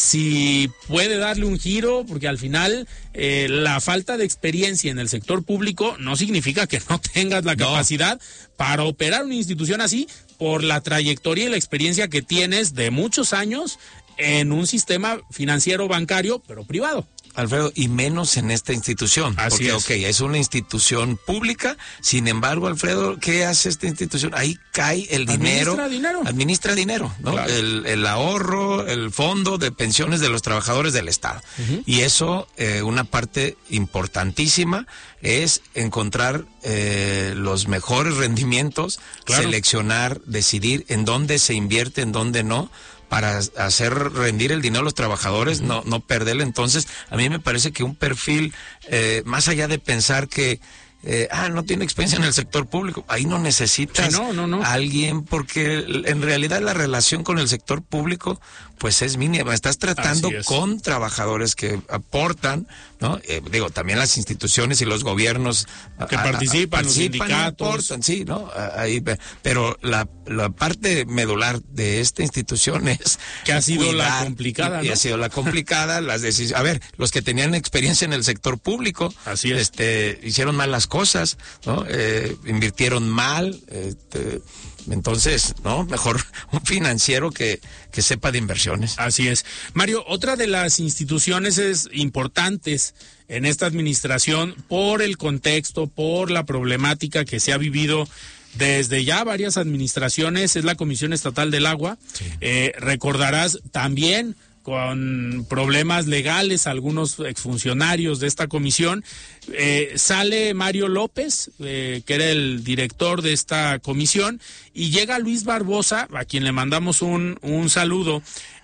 si puede darle un giro, porque al final eh, la falta de experiencia en el sector público no significa que no tengas la no. capacidad para operar una institución así, por la trayectoria y la experiencia que tienes de muchos años en un sistema financiero bancario, pero privado.
Alfredo, y menos en esta institución.
Así
porque,
es.
ok, es una institución pública, sin embargo, Alfredo, ¿qué hace esta institución? Ahí cae el dinero.
Administra dinero.
Administra dinero, ¿no?
Claro.
El, el ahorro, el fondo de pensiones de los trabajadores del Estado. Uh-huh. Y eso, eh, una parte importantísima, es encontrar eh, los mejores rendimientos, claro. seleccionar, decidir en dónde se invierte, en dónde no, para hacer rendir el dinero a los trabajadores, no no perderle. Entonces, a mí me parece que un perfil, eh, más allá de pensar que, eh, ah, no tiene experiencia en el sector público, ahí no necesitas
sí, no, no, no.
a alguien, porque en realidad la relación con el sector público, pues es mínima. Estás tratando con trabajadores que aportan, ¿no? Eh, digo, también las instituciones y los gobiernos
que a, participan, a, participan, los sindicatos.
Aportan, sí, ¿no? Ahí, pero la, la parte medular de esta institución es
que ha sido la complicada,
y,
¿no?
y ha sido la complicada, las decisiones. A ver, los que tenían experiencia en el sector público,
así es.
este, hicieron mal las cosas, ¿no? Eh, invirtieron mal, este, entonces, ¿no? Mejor un financiero que, que sepa de inversiones.
Así es. Mario, otra de las instituciones es importantes en esta administración por el contexto, por la problemática que se ha vivido desde ya varias administraciones, es la Comisión Estatal del Agua. Sí. Eh, recordarás también con problemas legales algunos exfuncionarios de esta comisión. Eh, sale Mario López, eh, que era el director de esta comisión, y llega Luis Barbosa, a quien le mandamos un, un saludo,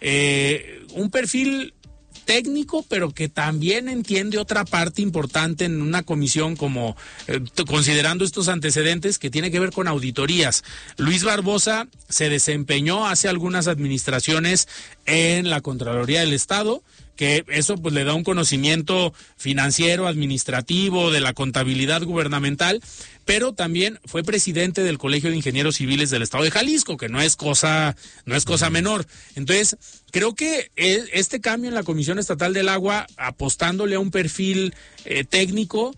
eh, un perfil técnico, pero que también entiende otra parte importante en una comisión como, eh, considerando estos antecedentes, que tiene que ver con auditorías. Luis Barbosa se desempeñó hace algunas administraciones en la Contraloría del Estado, que eso pues le da un conocimiento financiero, administrativo, de la contabilidad gubernamental, pero también fue presidente del Colegio de Ingenieros Civiles del Estado de Jalisco, que no es cosa, no es cosa menor. Entonces, creo que este cambio en la Comisión Estatal del Agua, apostándole a un perfil eh, técnico,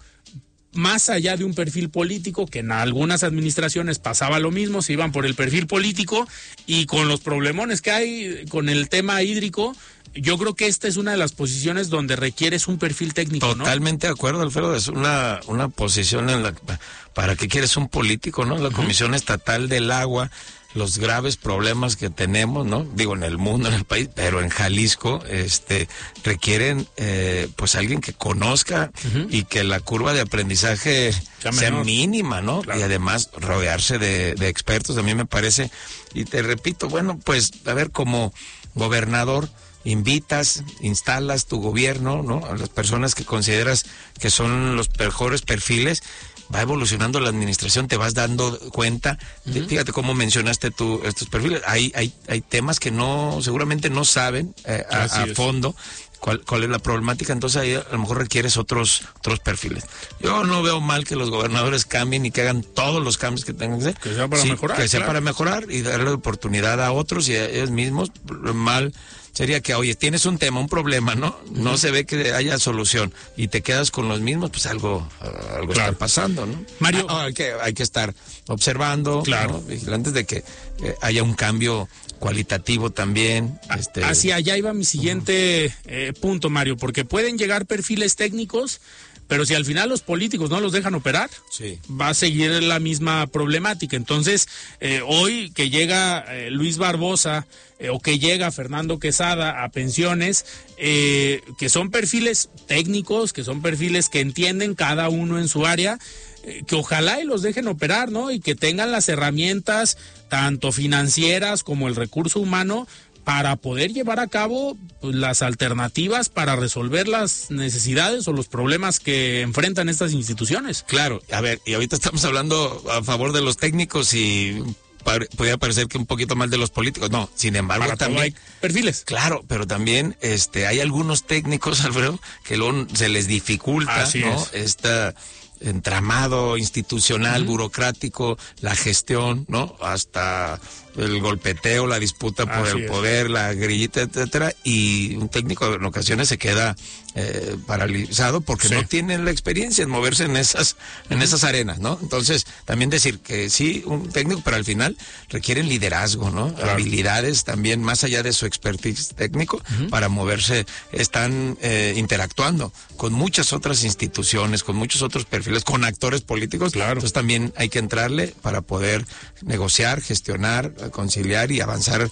más allá de un perfil político, que en algunas administraciones pasaba lo mismo, se iban por el perfil político, y con los problemones que hay con el tema hídrico, yo creo que esta es una de las posiciones donde requieres un perfil técnico, ¿no?
Totalmente de acuerdo, Alfredo, es una, una posición en la, para qué quieres un político, ¿no? La uh-huh. Comisión Estatal del Agua, los graves problemas que tenemos, ¿no? Digo, en el mundo, en el país, pero en Jalisco, este, requieren, eh, pues alguien que conozca uh-huh. y que la curva de aprendizaje sea, sea mínima, ¿no? Claro. Y además rodearse de, de expertos, a mí me parece, y te repito, bueno, pues, a ver, como gobernador, invitas, instalas tu gobierno, ¿no? A las personas que consideras que son los mejores perfiles, va evolucionando la administración, te vas dando cuenta. Uh-huh. Fíjate cómo mencionaste tú estos perfiles. Hay hay hay temas que no, seguramente no saben eh, a, a fondo cuál cuál es la problemática, entonces ahí a lo mejor requieres otros otros perfiles. Yo no veo mal que los gobernadores cambien y que hagan todos los cambios que tengan que hacer.
Que sea para sí, mejorar.
Que sea
claro.
para mejorar y darle oportunidad a otros y a ellos mismos. Mal sería que, oye, tienes un tema, un problema, ¿no? No uh-huh. se ve que haya solución y te quedas con los mismos, pues algo, uh, algo claro. está pasando, ¿no?
Mario,
ah, hay que hay que estar observando,
claro,
¿no? Vigilantes de que eh, haya un cambio cualitativo también. Este...
Hacia allá iba mi siguiente uh-huh. eh, punto, Mario, porque pueden llegar perfiles técnicos, pero si al final los políticos no los dejan operar,
sí.
va a seguir la misma problemática. Entonces, eh, hoy que llega eh, Luis Barbosa eh, o que llega Fernando Quesada a pensiones, eh, que son perfiles técnicos, que son perfiles que entienden cada uno en su área, eh, que ojalá y los dejen operar, ¿no? Y que tengan las herramientas, tanto financieras como el recurso humano, para poder llevar a cabo pues, las alternativas para resolver las necesidades o los problemas que enfrentan estas instituciones.
Claro, a ver, y ahorita estamos hablando a favor de los técnicos y pare, podría parecer que un poquito mal de los políticos. No, sin embargo,
para
también
hay perfiles.
Claro, pero también este hay algunos técnicos, Alfredo, que luego se les dificulta,
Así
¿no?
es.
Esta entramado institucional, uh-huh. burocrático, la gestión, ¿no? Hasta el golpeteo, la disputa por
Así
el
es.
poder, la grillita, etcétera, y un técnico en ocasiones se queda eh, paralizado porque
sí.
no tiene la experiencia en moverse en esas en uh-huh. esas arenas, ¿no? Entonces, también decir que sí, un técnico, pero al final requieren liderazgo, ¿no?
Claro.
Habilidades también, más allá de su expertise técnico, uh-huh. para moverse, están eh, interactuando con muchas otras instituciones, con muchos otros perfiles, con actores políticos,
claro.
Entonces también hay que entrarle para poder negociar, gestionar, conciliar y avanzar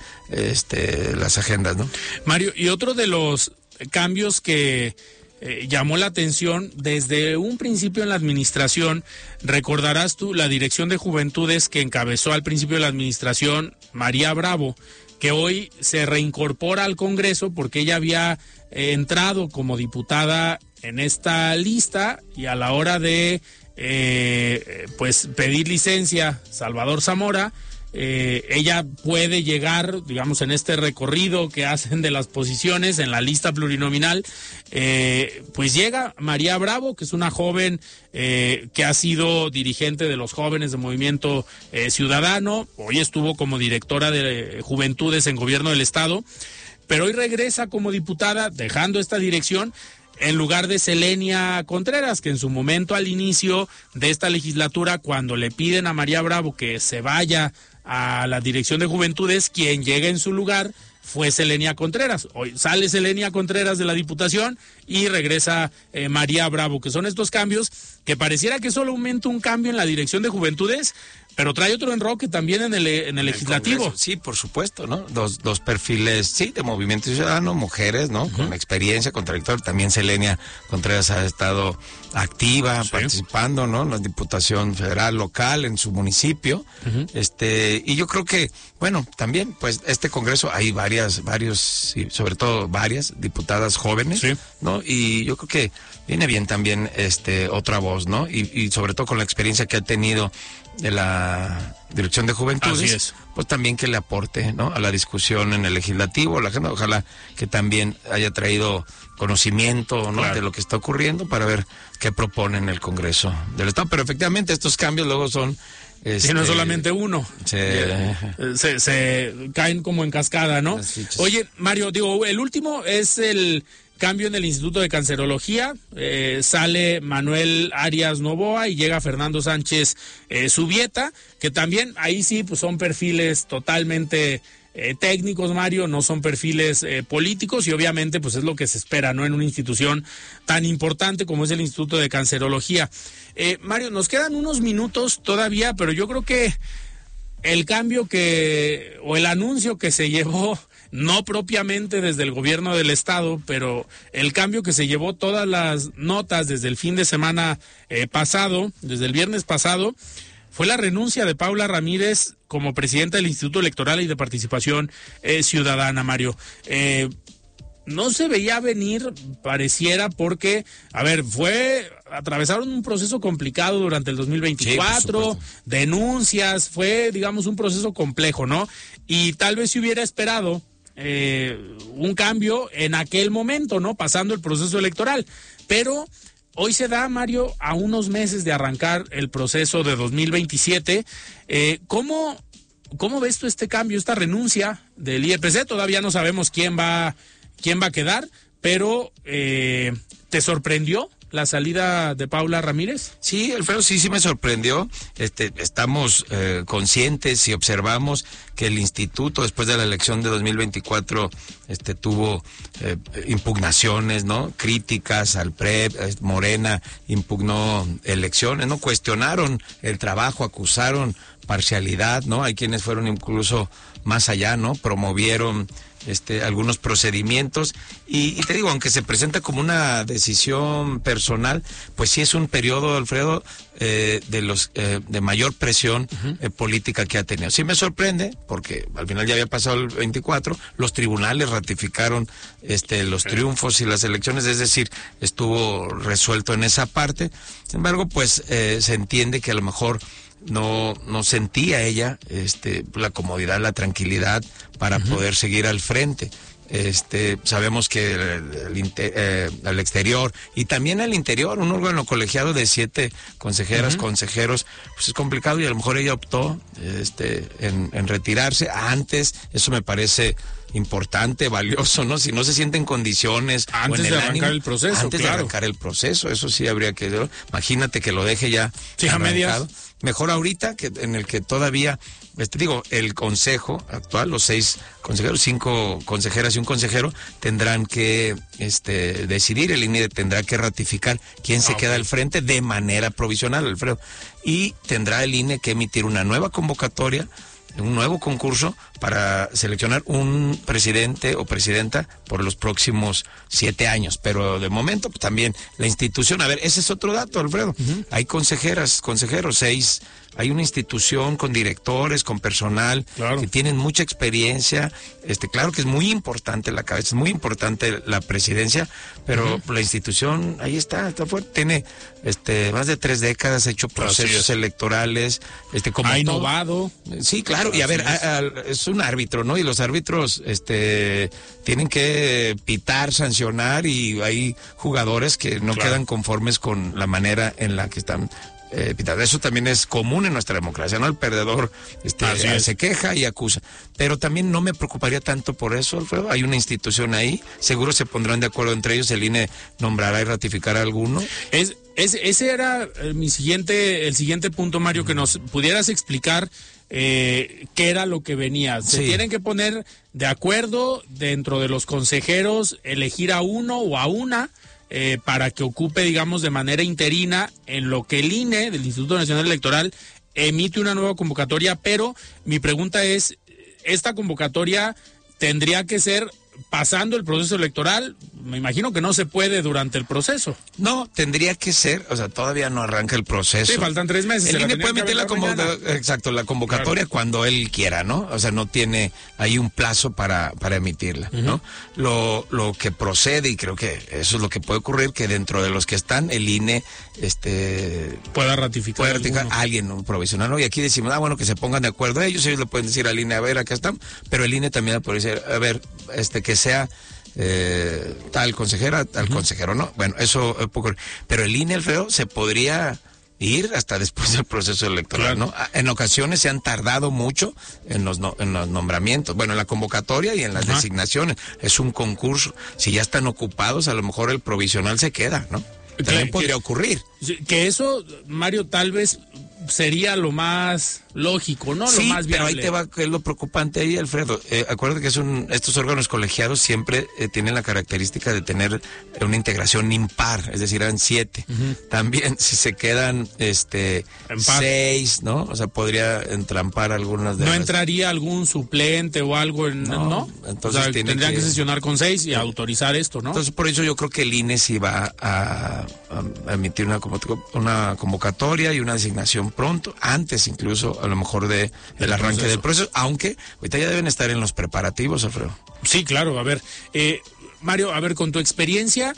este las agendas, ¿no?
Mario, y otro de los cambios que eh, llamó la atención desde un principio en la administración, recordarás tú la Dirección de Juventudes que encabezó al principio de la administración María Bravo, que hoy se reincorpora al Congreso porque ella había eh, entrado como diputada en esta lista y a la hora de eh, pues pedir licencia Salvador Zamora, eh, ella puede llegar, digamos, en este recorrido que hacen de las posiciones en la lista plurinominal, eh, pues llega María Bravo, que es una joven eh, que ha sido dirigente de los jóvenes de Movimiento eh, Ciudadano, hoy estuvo como directora de Juventudes en Gobierno del Estado, pero hoy regresa como diputada, dejando esta dirección, en lugar de Selenia Contreras, que en su momento al inicio de esta legislatura, cuando le piden a María Bravo que se vaya a la Dirección de Juventudes, quien llega en su lugar fue Selenia Contreras. Hoy sale Selenia Contreras de la Diputación y regresa eh, María Bravo, que son estos cambios que pareciera que solo aumenta un cambio en la Dirección de Juventudes, Pero trae otro enroque también en el, en el, el legislativo.
Congreso, sí, por supuesto, ¿no? Dos, dos perfiles, sí, de Movimiento Ciudadano, mujeres, ¿no? Uh-huh. Con experiencia, con trayectoria. También Selenia Contreras ha estado activa, sí. participando, ¿no? En la Diputación Federal Local, en su municipio. Uh-huh. Este, y yo creo que, bueno, también, pues, este Congreso, hay varias, varios, sí, sobre todo varias diputadas jóvenes, sí. ¿no? Y yo creo que viene bien también, este, otra voz, ¿no? Y, y sobre todo con la experiencia que ha tenido de la Dirección de Juventudes, pues también que le aporte, ¿no? A la discusión en el legislativo, la gente, ojalá que también haya traído conocimiento, ¿no? Claro. De lo que está ocurriendo para ver qué propone en el Congreso del Estado. Pero efectivamente estos cambios luego son...
Este, y no solamente uno, se... Se, se caen como en cascada, ¿no? Oye, Mario, digo, el último es el cambio en el Instituto de Cancerología, eh, sale Manuel Arias Novoa y llega Fernando Sánchez eh, Subieta, que también ahí sí pues son perfiles totalmente eh, técnicos, Mario, no son perfiles eh, políticos y obviamente pues es lo que se espera, ¿no? En una institución tan importante como es el Instituto de Cancerología. Eh, Mario, nos quedan unos minutos todavía, pero yo creo que el cambio que, o el anuncio que se llevó, no propiamente desde el gobierno del estado, pero el cambio que se llevó todas las notas desde el fin de semana eh, pasado, desde el viernes pasado, fue la renuncia de Paula Ramírez como presidenta del Instituto Electoral y de Participación eh, Ciudadana, Mario. Eh, no se veía venir, pareciera, porque, a ver, fue, atravesaron un proceso complicado durante el dos mil veinticuatro, sí, denuncias, fue, digamos, un proceso complejo, ¿no? Y tal vez se hubiera esperado Eh, un cambio en aquel momento, ¿no? Pasando el proceso electoral. Pero hoy se da, Mario, a unos meses de arrancar el proceso de dos mil veintisiete. Eh, ¿cómo, ¿Cómo ves tú este cambio, esta renuncia del I E P C? Todavía no sabemos quién va, quién va a quedar, pero eh, ¿te sorprendió la salida de Paula Ramírez?
Sí, Alfredo, sí, sí me sorprendió. Este, estamos eh, conscientes y observamos que el instituto, después de la elección de dos mil veinticuatro, este, tuvo eh, impugnaciones, ¿no? Críticas al P R E P, Morena impugnó elecciones, ¿no? Cuestionaron el trabajo, acusaron parcialidad, ¿no? Hay quienes fueron incluso más allá, ¿no? Promovieron Este, algunos procedimientos y, y te digo, aunque se presenta como una decisión personal, pues sí es un periodo, Alfredo, eh, de los eh, de mayor presión uh-huh. eh, política que ha tenido. Sí me sorprende, porque al final ya había pasado el veinticuatro, los tribunales ratificaron este los triunfos y las elecciones, es decir, estuvo resuelto en esa parte. Sin embargo, pues eh, se entiende que a lo mejor no no sentía ella este la comodidad, la tranquilidad para uh-huh. poder seguir al frente. Este, sabemos que el, el, eh, al exterior y también al interior, un órgano colegiado de siete consejeras, uh-huh. consejeros, pues es complicado y a lo mejor ella optó este en, en retirarse antes. Eso me parece importante, valioso, ¿no? Si no se siente en condiciones
antes
o en el
de arrancar
ánimo,
el proceso,
antes
claro.
de arrancar el proceso, eso sí habría que, imagínate que lo deje ya
sí, a medias.
Mejor ahorita, que en el que todavía, este, digo, el consejo actual, los seis consejeros, cinco consejeras y un consejero, tendrán que este, decidir, el I N E tendrá que ratificar quién se ah, queda okay. al frente de manera provisional, Alfredo, y tendrá el I N E que emitir una nueva convocatoria, un nuevo concurso para seleccionar un presidente o presidenta por los próximos siete años. Pero de momento pues, también la institución, a ver, ese es otro dato, Alfredo. Uh-huh. Hay consejeras, consejeros, seis, hay una institución con directores, con personal, claro. que tienen mucha experiencia. Este, claro que es muy importante la cabeza, es muy importante la presidencia, pero uh-huh. la institución ahí está, está fuerte, tiene este más de tres décadas, ha hecho procesos electorales, este como
ha innovado.
Sí, claro, y a ver, a, a, es un árbitro, ¿no? Y los árbitros este tienen que pitar, sancionar, y hay jugadores que no claro. quedan conformes con la manera en la que están Eh, eso también es común en nuestra democracia, ¿no? El perdedor este, eh, se queja y acusa. Pero también no me preocuparía tanto por eso, Alfredo. Hay una institución ahí, seguro se pondrán de acuerdo entre ellos, el I N E nombrará y ratificará a alguno.
Es, es, ese era eh, mi siguiente, el siguiente punto, Mario, uh-huh. que nos pudieras explicar eh, qué era lo que venía. Se sí. tienen que poner de acuerdo dentro de los consejeros, elegir a uno o a una, Eh, para que ocupe, digamos, de manera interina en lo que el I N E, del Instituto Nacional Electoral, emite una nueva convocatoria, pero mi pregunta es, ¿esta convocatoria tendría que ser pasando el proceso electoral? Me imagino que no se puede durante el proceso.
No, tendría que ser, o sea, todavía no arranca el proceso.
Sí, faltan tres meses.
El I N E puede emitir la, convo exacto, la convocatoria claro. cuando él quiera, ¿no? O sea, no tiene ahí un plazo para, para emitirla, uh-huh. ¿no? Lo, lo que procede, y creo que eso es lo que puede ocurrir, que dentro de los que están, el I N E este,
pueda ratificar,
puede ratificar a alguien, un provisional, ¿no? Y aquí decimos, ah, bueno, que se pongan de acuerdo ellos, ellos le pueden decir al I N E, a ver, acá están, pero el I N E también le puede decir, a ver, este, que sea Eh, tal consejera, tal uh-huh. consejero, ¿no? Bueno, eso es poco. Pero el I N E, Alfredo, se podría ir hasta después del proceso electoral, claro. ¿no? En ocasiones se han tardado mucho en los, no, en los nombramientos, bueno, en la convocatoria y en las uh-huh. designaciones. Es un concurso. Si ya están ocupados, a lo mejor el provisional se queda, ¿no? También que, podría ocurrir.
Que eso, Mario, tal vez sería lo más lógico, ¿no?
Sí,
lo más
pero ahí te va, que es lo preocupante ahí, Alfredo. Eh, acuérdate que es un, estos órganos colegiados siempre eh, tienen la característica de tener una integración impar, es decir, eran siete. Uh-huh. También si se quedan este Empar. seis, ¿no? O sea, podría entrampar algunas de
¿No
las...
entraría algún suplente o algo en, no? ¿no?
Entonces
o sea, tendrían que... que sesionar con seis y sí. autorizar esto, ¿no?
Entonces, por eso yo creo que el I N E sí va a, a emitir una, una convocatoria y una designación pronto, antes incluso a lo mejor de el arranque proceso. del proceso, aunque ahorita ya deben estar en los preparativos, Alfredo.
Sí, claro, a ver, eh, Mario, a ver, con tu experiencia,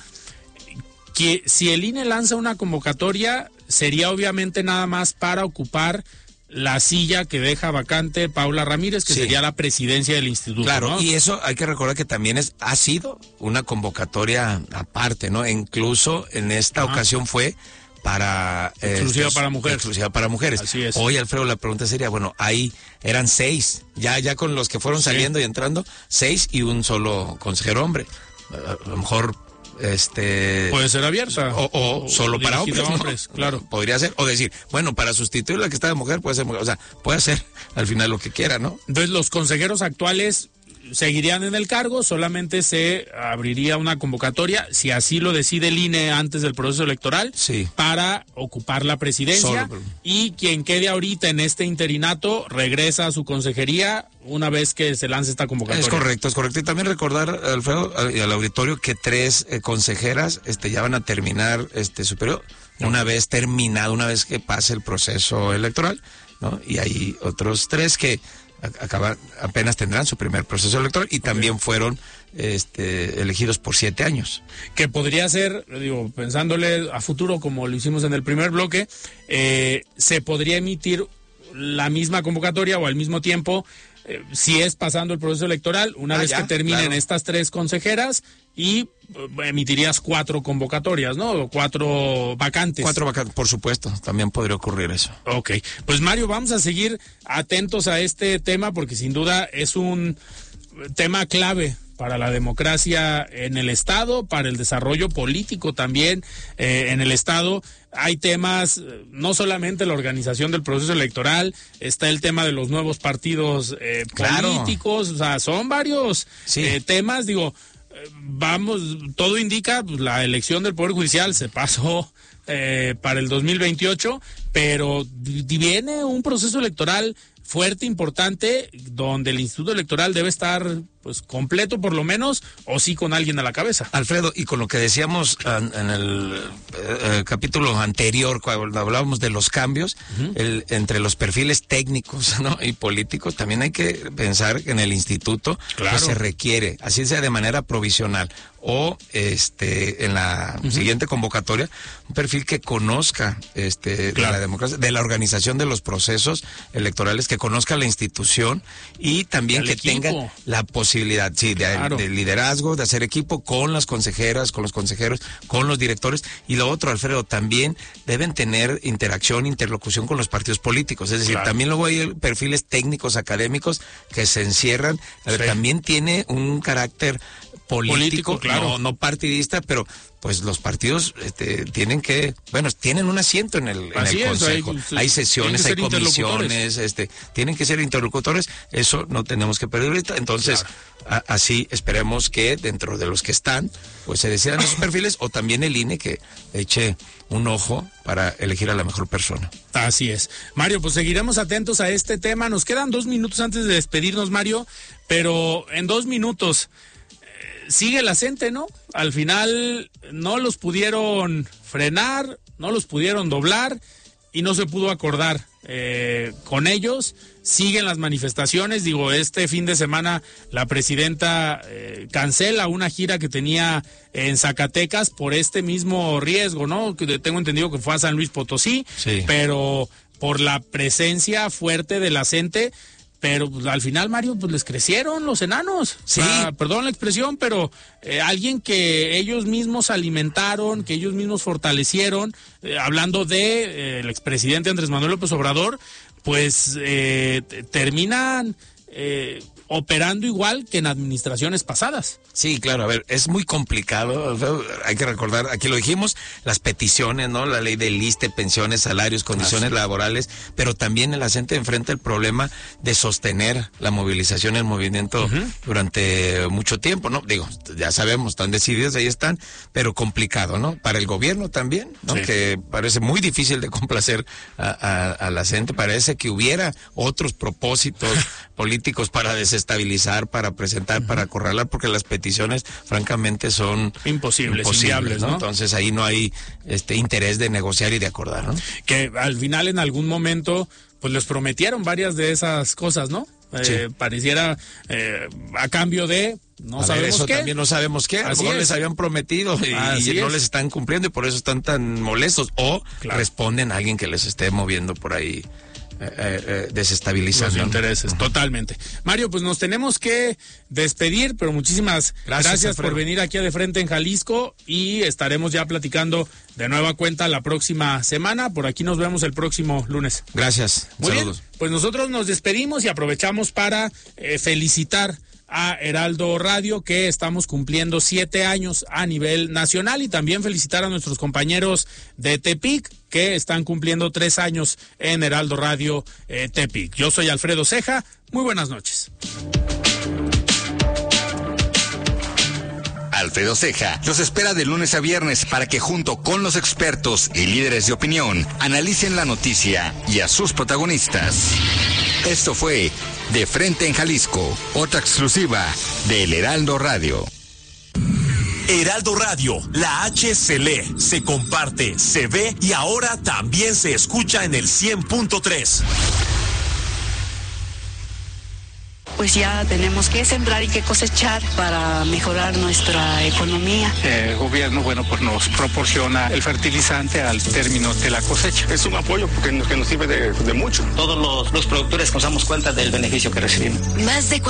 que si el I N E lanza una convocatoria, sería obviamente nada más para ocupar la silla que deja vacante Paula Ramírez, que sí. sería la presidencia del instituto.
Claro,
¿no?
Y eso hay que recordar que también es ha sido una convocatoria aparte, ¿no? E incluso en esta Ajá. ocasión fue para
exclusiva
eh,
para mujeres.
Exclusiva para mujeres.
Así es.
Hoy, Alfredo, la pregunta sería, bueno, ahí eran seis, ya ya con los que fueron sí. saliendo y entrando, seis y un solo consejero hombre. A lo mejor este
puede ser abierta
o, o, o solo para hombres,
hombres
¿no?
Claro,
podría ser, o decir, bueno, para sustituir la que está de mujer puede ser mujer, o sea, puede hacer al final lo que quiera, ¿no?
Entonces los consejeros actuales seguirían en el cargo, solamente se abriría una convocatoria, si así lo decide el I N E antes del proceso electoral,
sí.
para ocupar la presidencia. Solo. Y quien quede ahorita en este interinato regresa a su consejería una vez que se lance esta convocatoria.
Es correcto, es correcto. Y también recordar, Alfredo, y al auditorio, que tres eh, consejeras este, ya van a terminar este su periodo, no. una vez terminado, una vez que pase el proceso electoral, ¿no? Y hay otros tres que acaban, apenas tendrán su primer proceso electoral y también okay. fueron este, elegidos por siete años.
Que podría ser, digo, pensándole a futuro como lo hicimos en el primer bloque, eh, se podría emitir la misma convocatoria o al mismo tiempo, eh, si es pasando el proceso electoral, una ah, vez ya, que terminen claro. estas tres consejeras, y eh, emitirías cuatro convocatorias, ¿no? O cuatro vacantes.
Cuatro vacantes, por supuesto, también podría ocurrir eso.
Ok, pues Mario, vamos a seguir atentos a este tema porque sin duda es un tema clave para la democracia en el Estado, para el desarrollo político también eh, en el Estado. Hay temas, no solamente la organización del proceso electoral, está el tema de los nuevos partidos eh, claro. políticos, o sea, son varios sí. eh, temas, digo, eh, vamos, todo indica, pues, la elección del Poder Judicial se pasó eh, para el dos mil veintiocho, pero viene un proceso electoral fuerte, importante, donde el Instituto Electoral debe estar pues completo por lo menos, o sí con alguien a la cabeza.
Alfredo, y con lo que decíamos en, en el eh, capítulo anterior, cuando hablábamos de los cambios, uh-huh. el, entre los perfiles técnicos, ¿no? y políticos, también hay que pensar que en el instituto claro. pues, se requiere, así sea de manera provisional, o este en la uh-huh. siguiente convocatoria, un perfil que conozca este claro. de la democracia, de la organización de los procesos electorales, que conozca la institución y también que equipo. tenga la posibilidad sí, de, claro. de liderazgo, de hacer equipo con las consejeras, con los consejeros, con los directores. Y lo otro, Alfredo, también deben tener interacción, interlocución con los partidos políticos. Es decir, claro. también luego hay perfiles técnicos, académicos que se encierran. A ver, sí. también tiene un carácter político,
Político, claro.
no, no partidista, pero pues los partidos este, tienen que, bueno, tienen un asiento en el, en
Así
el
es,
consejo.
hay-
Hay sesiones,
tienen
hay
que ser
comisiones, este, tienen que ser interlocutores. Eso no tenemos que perder ahorita. Entonces, a- así esperemos que dentro de los que están, pues se decidan esos perfiles, o también el I N E que eche un ojo para elegir a la mejor persona.
Así es. Mario, pues seguiremos atentos a este tema. Nos quedan dos minutos antes de despedirnos, Mario, pero en dos minutos eh, sigue la gente, ¿no? Al final no los pudieron frenar, no los pudieron doblar y no se pudo acordar eh, con ellos. Siguen las manifestaciones. Digo, este fin de semana la presidenta eh, cancela una gira que tenía en Zacatecas por este mismo riesgo, ¿no? Que tengo entendido que fue a San Luis Potosí,
Sí.
pero por la presencia fuerte de la gente. Pero pues, al final, Mario, pues les crecieron los enanos.
Sí.
Ah, perdón la expresión, pero eh, alguien que ellos mismos alimentaron, que ellos mismos fortalecieron, eh, hablando de eh, el expresidente Andrés Manuel López Obrador, pues eh, t- terminan eh, operando igual que en administraciones pasadas.
Sí, claro, a ver, es muy complicado, hay que recordar, aquí lo dijimos, las peticiones, ¿no? La ley del I S S S T E, pensiones, salarios, condiciones laborales, pero también el gente enfrenta el problema de sostener la movilización, el movimiento uh-huh. durante mucho tiempo, ¿no? Digo, ya sabemos, están decididos, ahí están, pero complicado, ¿no? Para el gobierno también, ¿no? Sí. Que parece muy difícil de complacer a, a, a la gente, parece que hubiera otros propósitos políticos para desestabilizar, para presentar, uh-huh. para acorralar, porque las peticiones francamente son
imposibles,
imposibles,
inviables, ¿no?
¿no? Entonces ahí no hay este interés de negociar y de acordar, ¿no?
Que al final en algún momento pues les prometieron varias de esas cosas, ¿no? Sí. Eh, pareciera eh, a cambio de no
a
sabemos
ver, eso
qué.
También no sabemos qué. A lo mejor les habían prometido y, y no les están cumpliendo y por eso están tan molestos o claro. responden a alguien que les esté moviendo por ahí. Eh, eh, desestabilizando
los intereses, uh-huh. totalmente. Mario, pues nos tenemos que despedir, pero muchísimas gracias, gracias por venir aquí a De Frente en Jalisco y estaremos ya platicando de nueva cuenta la próxima semana. Por aquí nos vemos el próximo lunes.
Gracias.
Muy
Saludos.
bien, pues nosotros nos despedimos y aprovechamos para eh, felicitar a Heraldo Radio, que estamos cumpliendo siete años a nivel nacional, y también felicitar a nuestros compañeros de Tepic, que están cumpliendo tres años en Heraldo Radio eh, Tepic. Yo soy Alfredo Ceja, muy buenas noches.
Alfredo Ceja los espera de lunes a viernes para que junto con los expertos y líderes de opinión analicen la noticia y a sus protagonistas. Esto fue De Frente en Jalisco, otra exclusiva de El Heraldo Radio.
Heraldo Radio, la H se lee, se comparte, se ve y ahora también se escucha en el cien punto tres.
Pues ya tenemos que sembrar y que cosechar para mejorar nuestra economía.
El gobierno, bueno, pues nos proporciona el fertilizante al término de la cosecha.
Es un apoyo porque nos, que nos sirve de, de mucho.
Todos los, los productores nos damos cuenta del beneficio que recibimos.
Más de